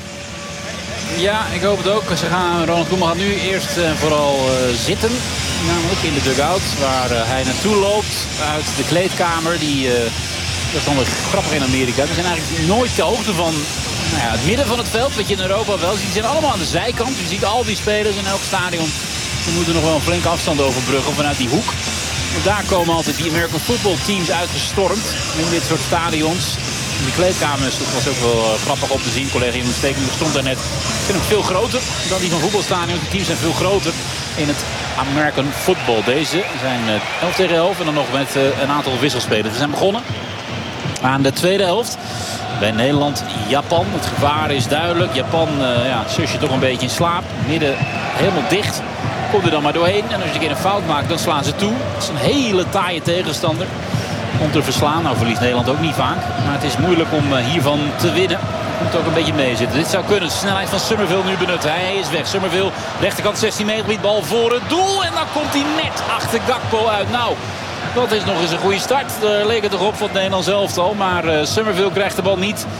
Ja, ik hoop het ook. Ronald Koeman gaat nu eerst vooral zitten. Namelijk in de dugout waar hij naartoe loopt uit de kleedkamer. Dat is dan weer grappig in Amerika. We zijn eigenlijk nooit ter hoogte van het midden van het veld, wat je in Europa wel ziet. Die zijn allemaal aan de zijkant. Je ziet al die spelers in elk stadion. Die moeten nog wel een flinke afstand overbruggen vanuit die hoek. Want daar komen altijd die American football teams uitgestormd. In dit soort stadions. In de kleedkamers, dat was ook wel grappig om te zien. Collega Jeroen Stekeling stond daar net. Ze zijn ook veel groter dan die van voetbalstadions. De teams zijn veel groter in het American football. Deze zijn 11 tegen 11 en dan nog met een aantal wisselspelers. We zijn begonnen aan de tweede helft. Bij Nederland-Japan. Het gevaar is duidelijk. Japan zusje toch een beetje in slaap. Midden helemaal dicht. Komt er dan maar doorheen. En als je een keer een fout maakt, dan slaan ze toe. Het is een hele taaie tegenstander om te verslaan. Nou verliest Nederland ook niet vaak. Maar het is moeilijk om hiervan te winnen. Komt ook een beetje meezitten. Dit zou kunnen. De snelheid van Summerville nu benutten. Hij is weg. Summerville, rechterkant 16 meter gebied. Bal voor het doel. En dan komt hij net achter Gakpo uit. Nou, dat is nog eens een goede start. Daar leek het toch op van het Nederlands elftal. Maar Summerville krijgt de bal niet.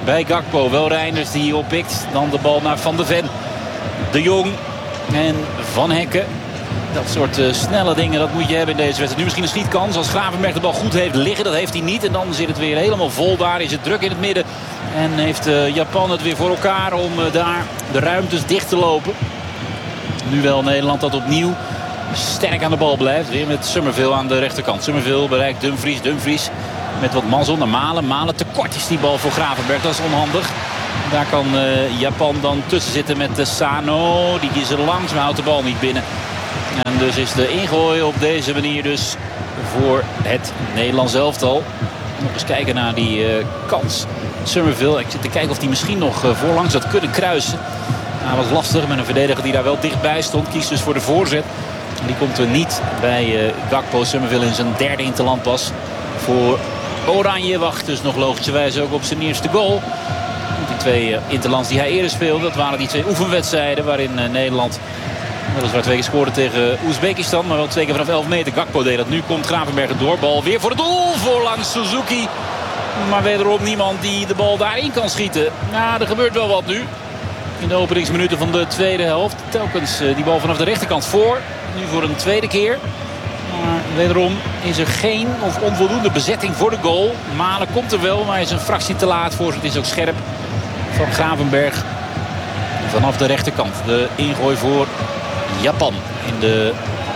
bij Gakpo. Wel Reinders die oppikt. Dan de bal naar Van de Ven. De Jong en Van Hekken. Dat soort snelle dingen, dat moet je hebben in deze wedstrijd. Nu misschien een schietkans als Gravenberg de bal goed heeft liggen. Dat heeft hij niet. En dan zit het weer helemaal vol. Daar is het druk in het midden. En heeft Japan het weer voor elkaar om daar de ruimtes dicht te lopen. Nu wel Nederland dat opnieuw sterk aan de bal blijft. Weer met Summerville aan de rechterkant. Summerville bereikt Dumfries. Dumfries met wat mazzel naar Malen. Malen tekort is die bal voor Gravenberg. Dat is onhandig. Daar kan Japan dan tussen zitten met Sano. Die is er langs, maar houdt de bal niet binnen. En dus is de ingooi op deze manier dus voor het Nederlands elftal. Nog eens kijken naar die kans. Summerville, ik zit te kijken of hij misschien nog voorlangs had kunnen kruisen. Hij was lastig met een verdediger die daar wel dichtbij stond. Kiest dus voor de voorzet. Die komt er niet bij Gakpo. Summerville in zijn derde interlandpas voor Oranje. Wacht dus nog logischerwijs ook op zijn eerste goal. Die twee interlands die hij eerder speelde, dat waren die twee oefenwedstrijden waarin Nederland weliswaar 2 keer scoorde tegen Oezbekistan, maar wel 2 keer vanaf 11 meter. Gakpo deed dat. Nu komt Gravenberg door. Bal weer voor het doel. Voorlangs Suzuki. Maar wederom niemand die de bal daarin kan schieten. Nou, er gebeurt wel wat nu. In de openingsminuten van de tweede helft. Telkens die bal vanaf de rechterkant voor. Nu voor een tweede keer. Maar wederom is er geen of onvoldoende bezetting voor de goal. Malen komt er wel, maar hij is een fractie te laat voor. Het is ook scherp van Gravenberg. Vanaf de rechterkant. De ingooi voor Japan in de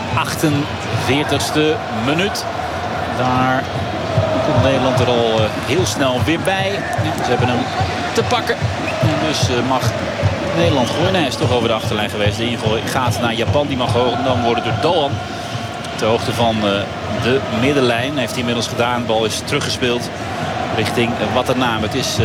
48e minuut. Daar komt Nederland er al heel snel weer bij. Ja, ze hebben hem te pakken. En dus mag Nederland gooien. Nee, hij is toch over de achterlijn geweest. De ingooi gaat naar Japan. Die mag dan worden door Doan. Ter hoogte van de middenlijn. Heeft hij inmiddels gedaan. De bal is teruggespeeld richting Watanabe. Het is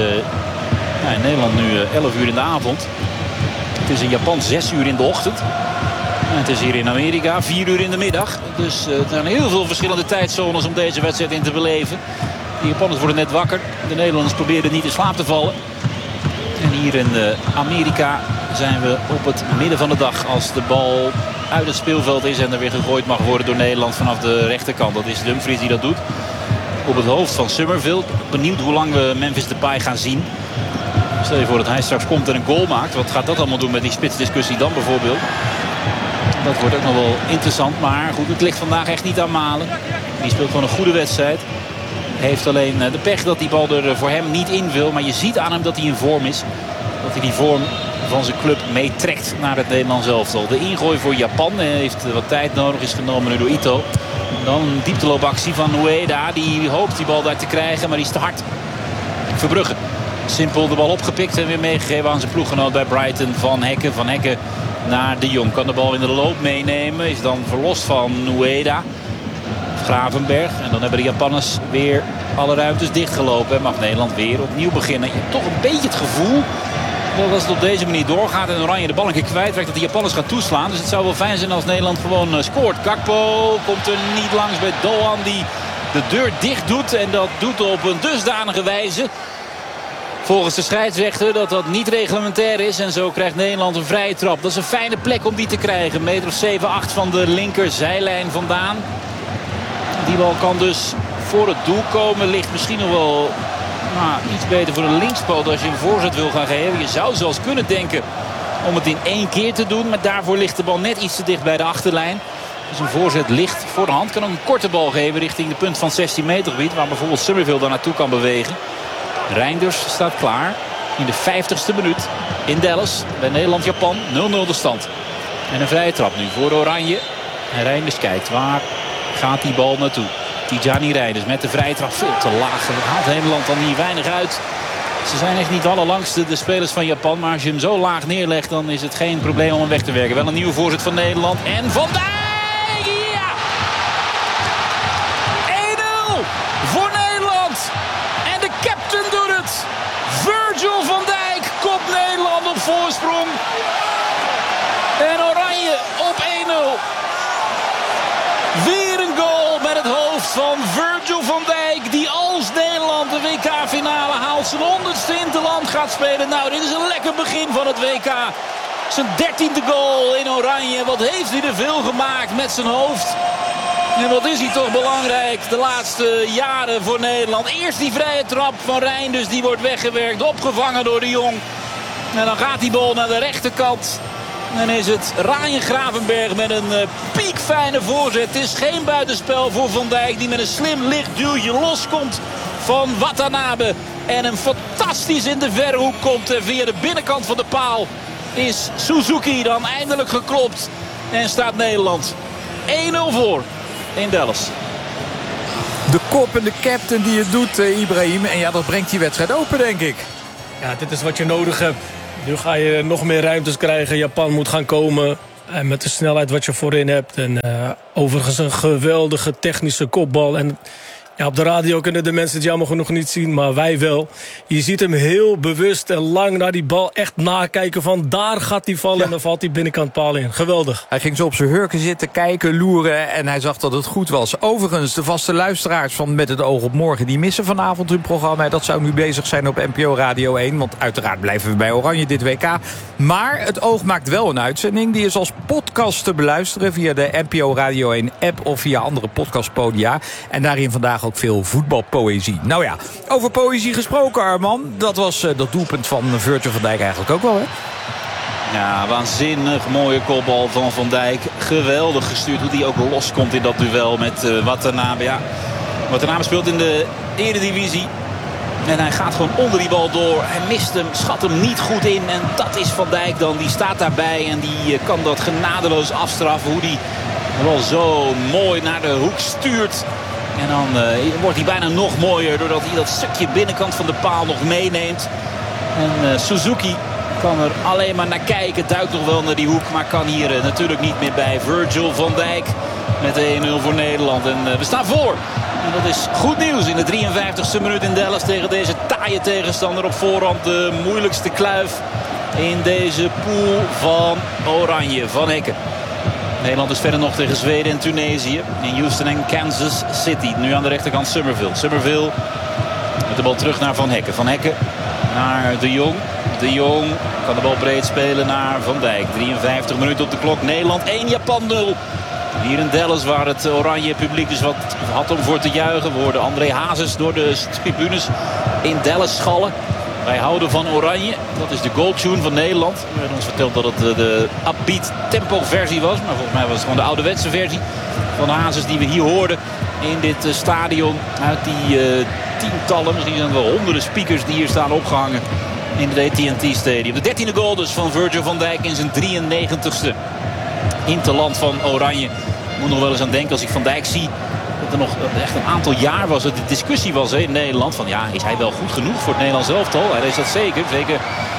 in Nederland nu 11 uur in de avond. Het is in Japan 6 uur in de ochtend. En het is hier in Amerika 4 uur in de middag. Dus er zijn heel veel verschillende tijdzones om deze wedstrijd in te beleven. De Japanners worden net wakker. De Nederlanders proberen niet in slaap te vallen. En hier in Amerika zijn we op het midden van de dag. Als de bal uit het speelveld is en er weer gegooid mag worden door Nederland vanaf de rechterkant. Dat is Dumfries die dat doet. Op het hoofd van Summerville. Benieuwd hoe lang we Memphis Depay gaan zien. Stel je voor dat hij straks komt en een goal maakt. Wat gaat dat allemaal doen met die spitsdiscussie dan bijvoorbeeld? Dat wordt ook nog wel interessant. Maar goed, het ligt vandaag echt niet aan Malen. Die speelt gewoon een goede wedstrijd. Heeft alleen de pech dat die bal er voor hem niet in wil. Maar je ziet aan hem dat hij in vorm is. Dat hij die vorm van zijn club meetrekt naar het Nederlands elftal. De ingooi voor Japan heeft wat tijd nodig. Is genomen nu door Ito. Dan een diepteloopactie van Ueda. Die hoopt die bal daar te krijgen. Maar die is te hard. Verbrugge. Simpel de bal opgepikt en weer meegegeven aan zijn ploeggenoot bij Brighton. Van Hekken. Van Hekken naar de Jong. Kan de bal in de loop meenemen. Is dan verlost van Ueda. Gravenberg. En dan hebben de Japanners weer alle ruimtes dichtgelopen. En mag Nederland weer opnieuw beginnen. Je hebt toch een beetje het gevoel dat als het op deze manier doorgaat en Oranje de bal een keer kwijtraakt, dat de Japanners gaan toeslaan. Dus het zou wel fijn zijn als Nederland gewoon scoort. Gakpo komt er niet langs bij Doan die de deur dicht doet. En dat doet op een dusdanige wijze, volgens de scheidsrechter, dat dat niet reglementair is. En zo krijgt Nederland een vrije trap. Dat is een fijne plek om die te krijgen. 1,7-8 meter van de linkerzijlijn vandaan. Die bal kan dus voor het doel komen. Ligt misschien nog wel iets beter voor de linkspoot als je een voorzet wil gaan geven. Je zou zelfs kunnen denken om het in 1 keer te doen. Maar daarvoor ligt de bal net iets te dicht bij de achterlijn. Dus een voorzet ligt voor de hand. Kan ook een korte bal geven richting de punt van 16 meter gebied. Waar bijvoorbeeld Summerville daar naartoe kan bewegen. Reinders staat klaar in de 50ste minuut in Dallas bij Nederland-Japan. 0-0 de stand. En een vrije trap nu voor Oranje. En Reinders kijkt, waar gaat die bal naartoe? Tijani Reinders met de vrije trap veel te laag. Haalt Nederland dan hier weinig uit. Ze zijn echt niet allerlangste, de spelers van Japan. Maar als je hem zo laag neerlegt, dan is het geen probleem om hem weg te werken. Wel een nieuwe voorzet van Nederland. En Van Dijk! Ja! 1-0 voor Nederland. En de captain doet het. Virgil van Dijk kopt Nederland op voorsprong. En Oranje op 1-0. Weer een goal met het hoofd van Virgil van Dijk. Die als Nederland de WK-finale haalt, zijn 100ste interland gaat spelen. Nou, dit is een lekker begin van het WK. Zijn 13e goal in Oranje. Wat heeft hij er veel gemaakt met zijn hoofd. En wat is hij toch belangrijk de laatste jaren voor Nederland. Eerst die vrije trap van Reinders, die wordt weggewerkt. Opgevangen door de Jong. En dan gaat die bal naar de rechterkant. En is het Ryan Gravenberch met een piekfijne voorzet. Het is geen buitenspel voor Van Dijk, die met een slim licht duwtje loskomt van Watanabe. En hem fantastisch in de verre hoek komt. En via de binnenkant van de paal is Suzuki dan eindelijk geklopt. En staat Nederland 1-0 voor in Dallas. De kop en de captain die het doet, Ibrahim. En ja, dat brengt die wedstrijd open, denk ik. Ja, dit is wat je nodig hebt. Nu ga je nog meer ruimtes krijgen. Japan moet gaan komen. En met de snelheid wat je voorin hebt. En overigens een geweldige technische kopbal. En ja, op de radio kunnen de mensen het jammer genoeg niet zien, maar wij wel. Je ziet hem heel bewust en lang naar die bal echt nakijken van daar gaat hij vallen. Ja. En dan valt hij binnenkant paal in. Geweldig. Hij ging zo op zijn hurken zitten, kijken, loeren en hij zag dat het goed was. Overigens, de vaste luisteraars van Met het oog op morgen, die missen vanavond hun programma. Dat zou nu bezig zijn op NPO Radio 1, want uiteraard blijven we bij Oranje dit WK. Maar het oog maakt wel een uitzending. Die is als podcast te beluisteren via de NPO Radio 1 app of via andere podcastpodia. En daarin vandaag ook veel voetbalpoëzie. Nou ja, over poëzie gesproken, Arman. Dat was dat doelpunt van Virgil van Dijk eigenlijk ook wel, hè? Ja, waanzinnig mooie kopbal van Van Dijk. Geweldig gestuurd hoe hij ook loskomt in dat duel met Watanabe. Ja, Watanabe speelt in de Eredivisie. En hij gaat gewoon onder die bal door. Hij mist hem, schat hem niet goed in. En dat is Van Dijk dan. Die staat daarbij en die kan dat genadeloos afstraffen. Hoe die wel zo mooi naar de hoek stuurt. En dan wordt hij bijna nog mooier doordat hij dat stukje binnenkant van de paal nog meeneemt. En Suzuki kan er alleen maar naar kijken. Duikt nog wel naar die hoek, maar kan hier natuurlijk niet meer bij. Virgil van Dijk met 1-0 voor Nederland. En we staan voor. En dat is goed nieuws in de 53e minuut in Dallas tegen deze taaie tegenstander op voorhand. De moeilijkste kluif in deze pool van Oranje, Van Hekken. Nederland is verder nog tegen Zweden en Tunesië. In Houston en Kansas City. Nu aan de rechterkant Summerville. Summerville met de bal terug naar Van Hekken. Van Hekken naar De Jong. De Jong kan de bal breed spelen naar Van Dijk. 53 minuten op de klok. Nederland 1, Japan 0. Hier in Dallas waar het oranje publiek dus wat had om voor te juichen. We hoorden André Hazes door de tribunes in Dallas schallen. Wij houden van Oranje. Dat is de goaltune van Nederland. Er werd ons verteld dat het de upbeat tempo versie was. Maar volgens mij was het gewoon de ouderwetse versie van Hazes die we hier hoorden in dit stadion. Uit die tientallen, misschien zijn er wel honderden speakers die hier staan opgehangen in het AT&T Stadium. De 13e goal dus van Virgil van Dijk in zijn 93ste interland van Oranje. Ik moet nog wel eens aan denken als ik Van Dijk zie dat er nog echt een aantal jaar was. De discussie was in Nederland van ja, is hij wel goed genoeg voor het Nederlands elftal? Hij is dat zeker. Zeker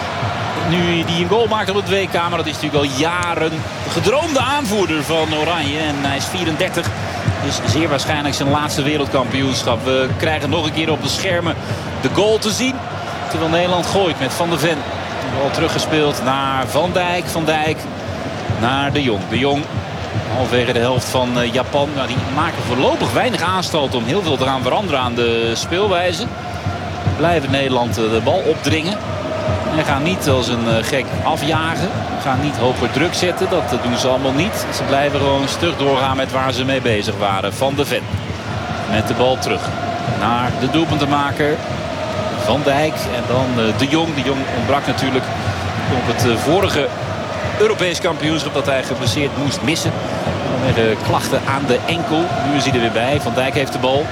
nu hij een goal maakt op het WK. Maar dat is natuurlijk al jaren de gedroomde aanvoerder van Oranje. En hij is 34. Dus zeer waarschijnlijk zijn laatste wereldkampioenschap. We krijgen nog een keer op de schermen de goal te zien. Terwijl Nederland gooit met Van de Ven. De bal teruggespeeld naar Van Dijk. Van Dijk naar De Jong. De Jong halverwege de helft van Japan. Nou, die maken voorlopig weinig aanstoot om heel veel te gaan veranderen aan de speelwijze. Blijven Nederland de bal opdringen. En gaan niet als een gek afjagen. Gaan niet hoger druk zetten. Dat doen ze allemaal niet. Ze blijven gewoon stug doorgaan met waar ze mee bezig waren. Van de Ven met de bal terug naar de doelpuntenmaker Van Dijk. En dan De Jong. De Jong ontbrak natuurlijk op het vorige Europees kampioenschap dat hij geblesseerd moest missen. Vanwege klachten aan de enkel. Nu is hij er weer bij. Van Dijk heeft de bal.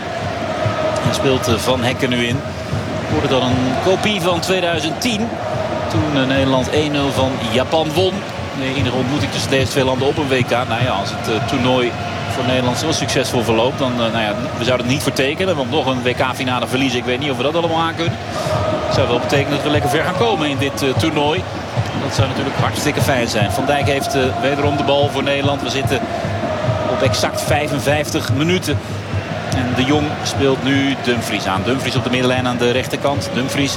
En speelt Van Hekken nu in. Wordt dan een kopie van 2010. Toen Nederland 1-0 van Japan won. De enige ontmoeting tussen deze twee landen op een WK. Nou ja, als het toernooi voor Nederland zo succesvol verloopt, dan we zouden het niet vertekenen. Want nog een WK-finale verliezen, ik weet niet of we dat allemaal aan kunnen. Dat zou wel betekenen dat we lekker ver gaan komen in dit toernooi. Dat zou natuurlijk hartstikke fijn zijn. Van Dijk heeft wederom de bal voor Nederland. We zitten op exact 55 minuten. En De Jong speelt nu Dumfries aan. Dumfries op de middenlijn aan de rechterkant. Dumfries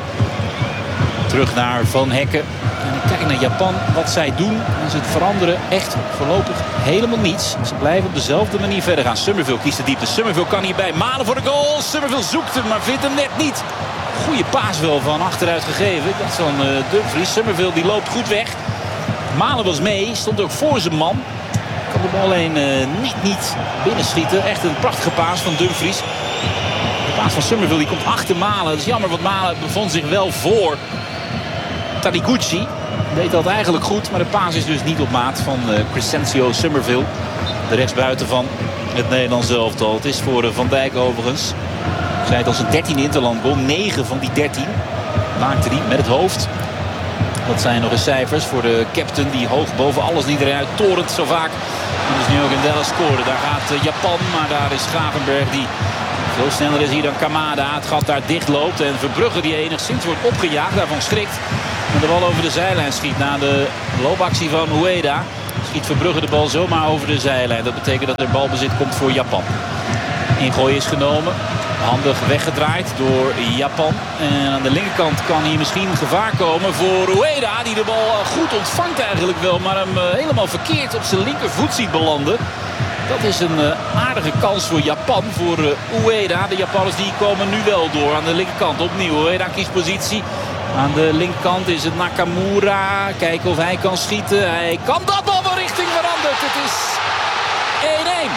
terug naar Van Hekken. En ik kijk naar Japan, wat zij doen. En ze veranderen echt voorlopig helemaal niets. Ze blijven op dezelfde manier verder gaan. Summerville kiest de diepte. Summerville kan hierbij malen voor de goal. Summerville zoekt hem, maar vindt hem net niet. Goede paas wel van achteruit gegeven. Dat is van Dumfries. Summerville die loopt goed weg. Malen was mee, stond ook voor zijn man. Kan de bal alleen net niet binnenschieten. Echt een prachtige paas van Dumfries. De paas van Summerville die komt achter Malen. Dat is jammer, want Malen bevond zich wel voor Taniguchi. Deed dat eigenlijk goed, maar de paas is dus niet op maat van Crescencio Summerville. De rechtsbuiten van het Nederlands elftal. Het is voor Van Dijk overigens. Hij zei het als een 13e interlandgoal. 9 van die 13 maakte hij met het hoofd. Dat zijn nog eens cijfers voor de captain die hoog boven alles niet eruit torent zo vaak. En dus nu ook in Dallas scoorde. Daar gaat Japan, maar daar is Gravenberg die veel sneller is hier dan Kamada. Het gat daar dicht loopt en Verbrugge die enigszins wordt opgejaagd. Daarvan schrikt. En de bal over de zijlijn schiet na de loopactie van Ueda. Schiet Verbrugge de bal zomaar over de zijlijn. Dat betekent dat er balbezit komt voor Japan. Ingooi is genomen. Handig weggedraaid door Japan. En aan de linkerkant kan hier misschien gevaar komen voor Ueda. Die de bal goed ontvangt eigenlijk wel. Maar hem helemaal verkeerd op zijn linkervoet ziet belanden. Dat is een aardige kans voor Japan. Voor Ueda. De Japanners die komen nu wel door. Aan de linkerkant opnieuw. Ueda kiest positie. Aan de linkerkant is het Nakamura. Kijken of hij kan schieten. Hij kan dat bal van richting veranderd. Het is 1-1.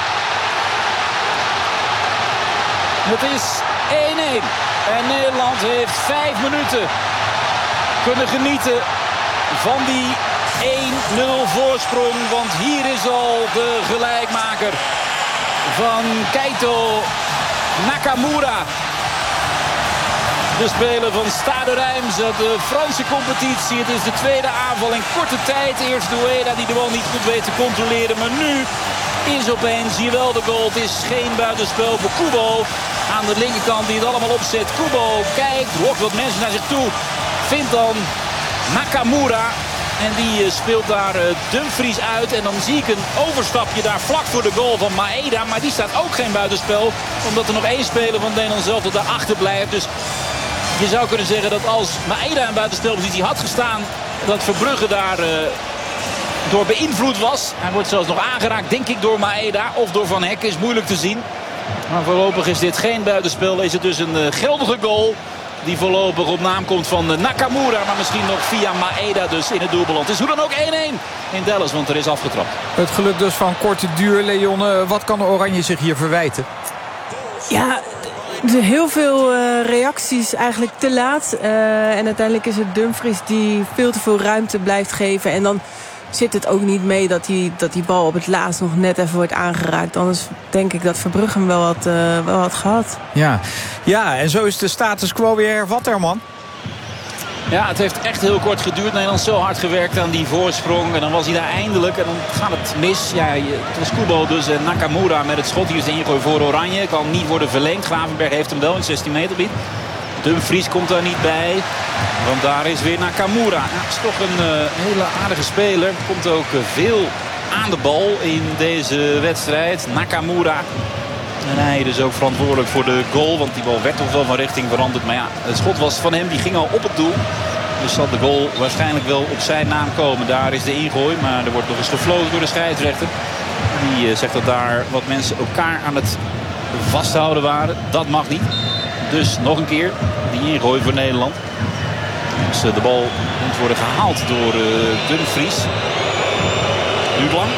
Het is 1-1. En Nederland heeft 5 minuten kunnen genieten van die 1-0 voorsprong. Want hier is al de gelijkmaker van Keito Nakamura. De speler van Stade Reims uit de Franse competitie. Het is de tweede aanval in korte tijd. Eerst Ueda die de bal niet goed weet te controleren. Maar nu is opeens hier wel de goal. Het is geen buitenspel voor Kubo. Aan de linkerkant die het allemaal opzet. Kubo kijkt, lokt wat mensen naar zich toe. Vindt dan Nakamura. En die speelt daar Dumfries uit. En dan zie ik een overstapje daar vlak voor de goal van Maeda. Maar die staat ook geen buitenspel. Omdat er nog één speler van Nederland zelf tot daarachter blijft. Dus je zou kunnen zeggen dat als Maeda in buitenspelpositie had gestaan, dat Verbrugge daar door beïnvloed was. Hij wordt zelfs nog aangeraakt, denk ik, door Maeda of door Van Hekken. Is moeilijk te zien. Maar voorlopig is dit geen buitenspel. Is het dus een geldige goal die voorlopig op naam komt van Nakamura. Maar misschien nog via Maeda dus in het doel beland. Het is hoe dan ook 1-1 in Dallas, want er is afgetrapt. Het geluk dus van korte duur, Leon. Wat kan de Oranje zich hier verwijten? Ja, heel veel reacties eigenlijk te laat. En uiteindelijk is het Dumfries die veel te veel ruimte blijft geven. En dan zit het ook niet mee dat die bal op het laatst nog net even wordt aangeraakt. Anders denk ik dat Verbrugge hem wel had gehad. Ja, en zo is de status quo weer hervat, Herman. Ja, het heeft echt heel kort geduurd. Nederland zo hard gewerkt aan die voorsprong. En dan was hij daar eindelijk. En dan gaat het mis. Ja, het was Kubo dus. En Nakamura met het schot. Hier is de ingooi voor Oranje. Kan niet worden verlengd. Gravenberg heeft hem wel in 16 meter gebied. Dumfries komt daar niet bij. Want daar is weer Nakamura. Ja, is toch een hele aardige speler. Komt ook veel aan de bal in deze wedstrijd. Nakamura. En hij is ook verantwoordelijk voor de goal. Want die bal werd toch wel van richting veranderd. Maar ja, het schot was van hem. Die ging al op het doel. Dus zal de goal waarschijnlijk wel op zijn naam komen. Daar is de ingooi. Maar er wordt nog eens gefloten door de scheidsrechter. Die zegt dat daar wat mensen elkaar aan het vasthouden waren. Dat mag niet. Dus nog een keer die ingooi voor Nederland. Dus de bal moet worden gehaald door Dumfries. Duurt lang.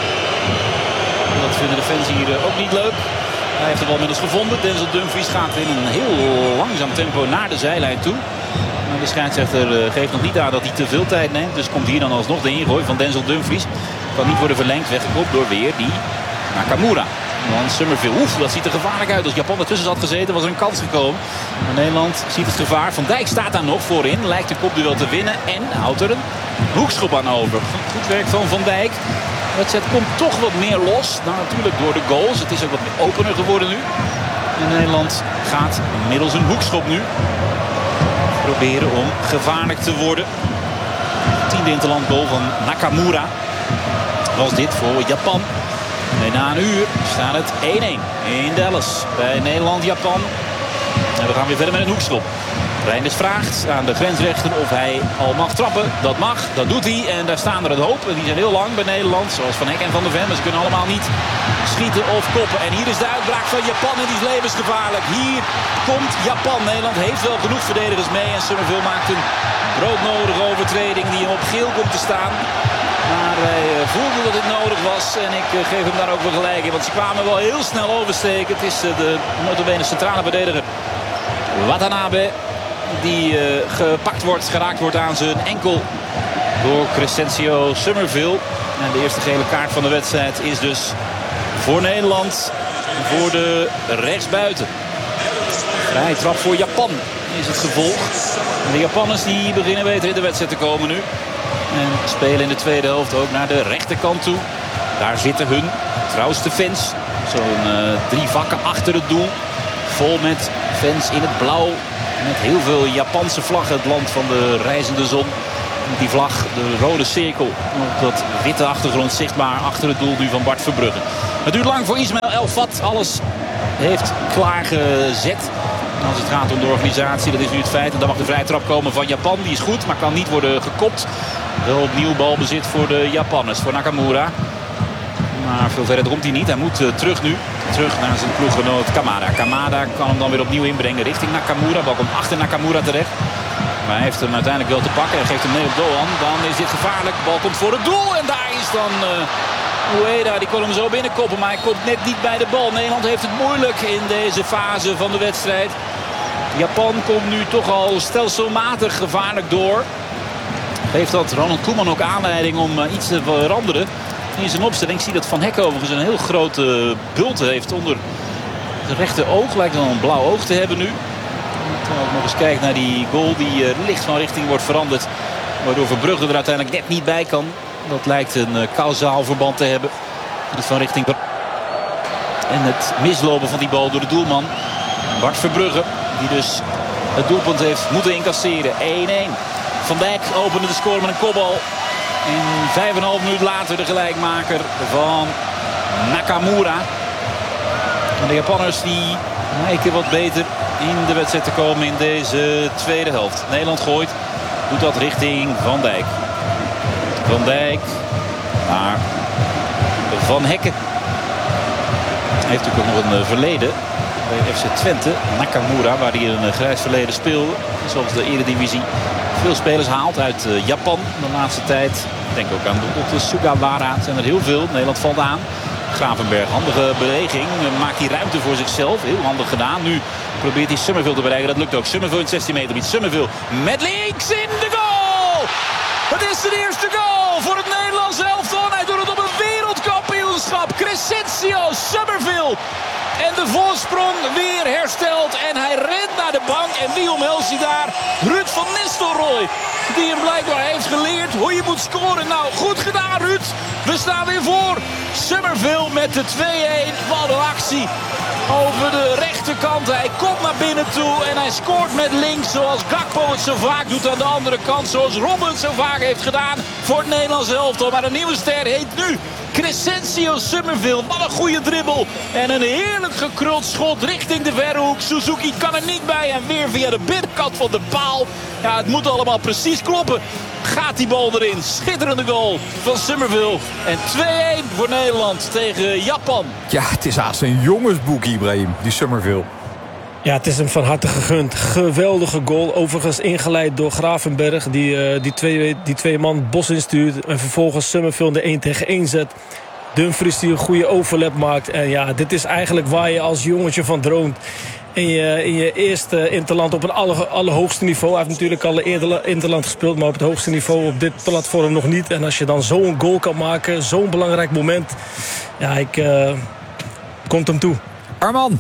Dat vinden de fans hier ook niet leuk. Hij heeft de bal inmiddels gevonden. Denzel Dumfries gaat in een heel langzaam tempo naar de zijlijn toe. Maar de scheidsrechter geeft nog niet aan dat hij te veel tijd neemt. Dus komt hier dan alsnog de ingooi van Denzel Dumfries. Kan niet worden verlengd, weggekopt door weer die Nakamura. Dan Summerville. Oef, dat ziet er gevaarlijk uit. Als Japan ertussen had gezeten, was er een kans gekomen. Maar Nederland ziet het gevaar. Van Dijk staat daar nog voorin. Lijkt de kopduel te winnen. En houdt er een hoekschop aan over. Goed werk van Van Dijk. De wedstrijd komt toch wat meer los. Nou, natuurlijk door de goals. Het is ook wat meer opener geworden nu. En Nederland gaat middels een hoekschop nu proberen om gevaarlijk te worden. 10e interlandgoal van Nakamura was dit voor Japan. En na een uur staat het 1-1 in Dallas bij Nederland-Japan. En we gaan weer verder met een hoekschop. Reinders vraagt aan de grensrechter of hij al mag trappen. Dat mag, dat doet hij. En daar staan er een hoop. Die zijn heel lang bij Nederland. Zoals Van Hek en Van der Ven. Maar ze kunnen allemaal niet schieten of koppen. En hier is de uitbraak van Japan. En die is levensgevaarlijk. Hier komt Japan. Nederland heeft wel genoeg verdedigers mee. En Summerville maakt een broodnodige overtreding die hem op geel komt te staan. Maar Maar hij voelde dat dit nodig was. En ik geef hem daar ook wel gelijk in. Want ze kwamen wel heel snel oversteken. Het is de notabene centrale verdediger Watanabe. Die geraakt wordt aan zijn enkel door Crescencio Summerville. En de eerste gele kaart van de wedstrijd is dus voor Nederland. Voor de rechtsbuiten. Vrije trap voor Japan is het gevolg. De Japanners die beginnen beter in de wedstrijd te komen nu. En spelen in de tweede helft ook naar de rechterkant toe. Daar zitten hun trouwste fans. Zo'n 3 vakken achter het doel. Vol met fans in het blauw. Met heel veel Japanse vlaggen. Het land van de reizende zon. Die vlag, de rode cirkel. Op dat witte achtergrond zichtbaar achter het doel nu van Bart Verbrugge. Het duurt lang voor Ismail El-Fat. Alles heeft klaargezet. Als het gaat om de organisatie, dat is nu het feit. En dan mag de vrije trap komen van Japan. Die is goed, maar kan niet worden gekopt. Wel opnieuw balbezit voor de Japanners, voor Nakamura. Maar veel verder komt hij niet. Hij moet terug nu. Terug naar zijn ploeggenoot Kamada. Kamada kan hem dan weer opnieuw inbrengen richting Nakamura. Bal komt achter Nakamura terecht. Maar hij heeft hem uiteindelijk wel te pakken. Hij geeft hem mee op Doan. Dan is dit gevaarlijk. De bal komt voor het doel. En daar is dan Ueda. Die kon hem zo binnenkoppen. Maar hij komt net niet bij de bal. Nederland heeft het moeilijk in deze fase van de wedstrijd. Japan komt nu toch al stelselmatig gevaarlijk door. Heeft dat Ronald Koeman ook aanleiding om iets te veranderen in zijn opstelling. Ik zie dat Van Hek overigens een heel grote bult heeft onder het rechte oog. Lijkt wel een blauw oog te hebben nu. Dan ook nog eens kijken naar die goal die licht van richting wordt veranderd. Waardoor Verbrugge er uiteindelijk net niet bij kan. Dat lijkt een kausaal verband te hebben. Dus van richting. En het mislopen van die bal door de doelman Bart Verbrugge. Die dus het doelpunt heeft moeten incasseren. 1-1. Van Dijk opende de score met een kopbal. En 5,5 minuut later de gelijkmaker van Nakamura. En de Japanners die lijken wat beter in de wedstrijd te komen in deze tweede helft. Nederland gooit. Doet dat richting Van Dijk. Van Dijk naar Van Hekken. Hij heeft natuurlijk ook nog een verleden bij FC Twente. Nakamura, waar hij een grijs verleden speelde. Zoals de Eredivisie veel spelers haalt uit Japan de laatste tijd. Ik denk ook aan de Sugawara. Het zijn er heel veel. Nederland valt aan. Gravenberg, handige beweging. Maakt hij ruimte voor zichzelf. Heel handig gedaan. Nu probeert hij Summerville te bereiken. Dat lukt ook. Summerville in het 16 meter gebied. Summerville met links in de goal! Het is de eerste goal voor het Nederlandse elftal. Hij doet het op een wereldkampioenschap. Crescencio Summerville. En de voorsprong weer hersteld. En hij rent naar de bank. En wie omhelst hij daar? Ruud van Nistelrooy. Die hem blijkbaar heeft geleerd hoe je moet scoren. Nou, goed gedaan Ruud. We staan weer voor. Summerville met de 2-1. Wat een actie. Over de rechterkant. Hij komt naar binnen toe. En hij scoort met links. Zoals Gakpo het zo vaak doet aan de andere kant. Zoals Robben het zo vaak heeft gedaan voor het Nederlandse elftal. Maar een nieuwe ster heet nu Crescencio Summerville. Wat een goede dribbel. En een heerlijk gekruld schot richting de verre hoek. Suzuki kan er niet bij. En weer via de binnenkant van de paal. Ja, het moet allemaal precies kloppen. Gaat die bal erin. Schitterende goal van Summerville. En 2-1 voor Nederland tegen Japan. Ja, het is haast een jongensboek, Ibrahim, die Summerville. Ja, het is hem van harte gegund. Geweldige goal. Overigens ingeleid door Gravenberg. Die twee man het bos instuurt. En vervolgens Summerville de 1-tegen-1 zet. Dumfries die een goede overlap maakt. En ja, dit is eigenlijk waar je als jongetje van droomt. In je eerste interland op het allerhoogste niveau. Hij heeft natuurlijk al eerder interland gespeeld. Maar op het hoogste niveau op dit platform nog niet. En als je dan zo'n goal kan maken. Zo'n belangrijk moment. Ja, komt hem toe. Arman.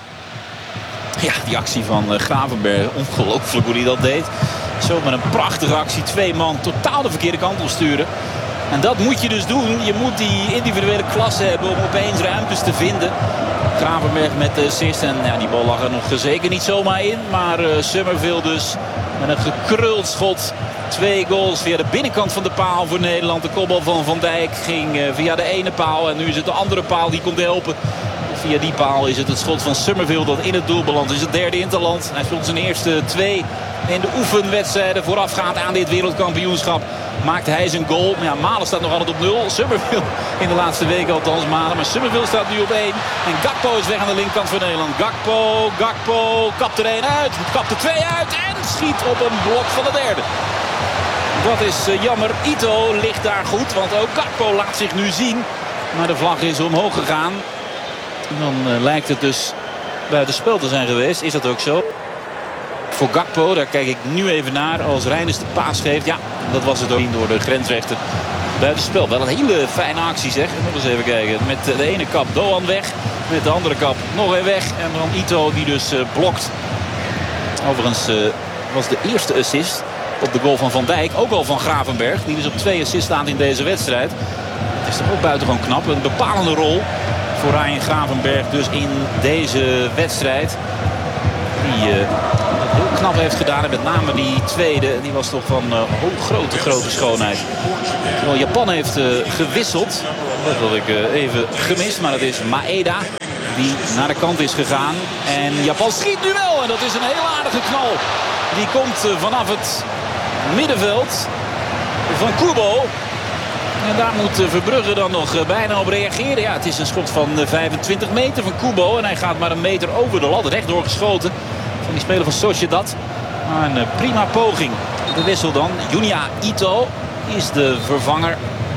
Ja, die actie van Gravenberg. Ongelooflijk hoe hij dat deed. Zo met een prachtige actie. 2 man totaal de verkeerde kant op sturen. En dat moet je dus doen. Je moet die individuele klasse hebben om opeens ruimtes te vinden. Gravenberg met de assist. En ja, die bal lag er nog zeker niet zomaar in. Maar Summerville dus met een gekruld schot. 2 goals via de binnenkant van de paal voor Nederland. De kopbal van Van Dijk ging via de ene paal. En nu is het de andere paal die komt helpen. Via die paal is het schot van Summerville dat in het doel belandt. Het is het derde interland. Hij speelt zijn eerste 2 in de oefenwedstrijden voorafgaand aan dit wereldkampioenschap. Maakte hij zijn goal. Ja, Malen staat nog altijd op 0. Summerville in de laatste weken althans Malen. Maar Summerville staat nu op 1. En Gakpo is weg aan de linkerkant van Nederland. Gakpo kapt er 1 uit. Kapt er 2 uit. En schiet op een blok van de derde. Dat is jammer. Ito ligt daar goed, want ook Gakpo laat zich nu zien. Maar de vlag is omhoog gegaan. Dan lijkt het dus buitenspel te zijn geweest. Is dat ook zo? Voor Gakpo, daar kijk ik nu even naar. Als Reinders de paas geeft. Ja, dat was het ook door de grensrechter. Buitenspel. Wel een hele fijne actie zeg. Nog eens even kijken. Met de ene kap Doan weg. Met de andere kap nog weer weg. En dan Ito die dus blokt. Overigens was de eerste assist op de goal van Van Dijk. Ook al van Gravenberg. Die dus op 2 assists staat in deze wedstrijd. Het is toch ook buitengewoon knap. Een bepalende rol voor Ryan Gravenberg dus in deze wedstrijd. Die heel knap heeft gedaan. En met name die tweede. Die was toch van grote schoonheid. Terwijl Japan heeft gewisseld. Dat had ik even gemist. Maar dat is Maeda. Die naar de kant is gegaan. En Japan schiet nu wel. En dat is een heel aardige knal. Die komt vanaf het middenveld van Kubo. En daar moet Verbrugge dan nog bijna op reageren. Ja, het is een schot van 25 meter van Kubo. En hij gaat maar een meter over de lat. Rechtdoor geschoten van die speler van Sociedad. Maar een prima poging. De wissel dan. Junya Ito is de vervanger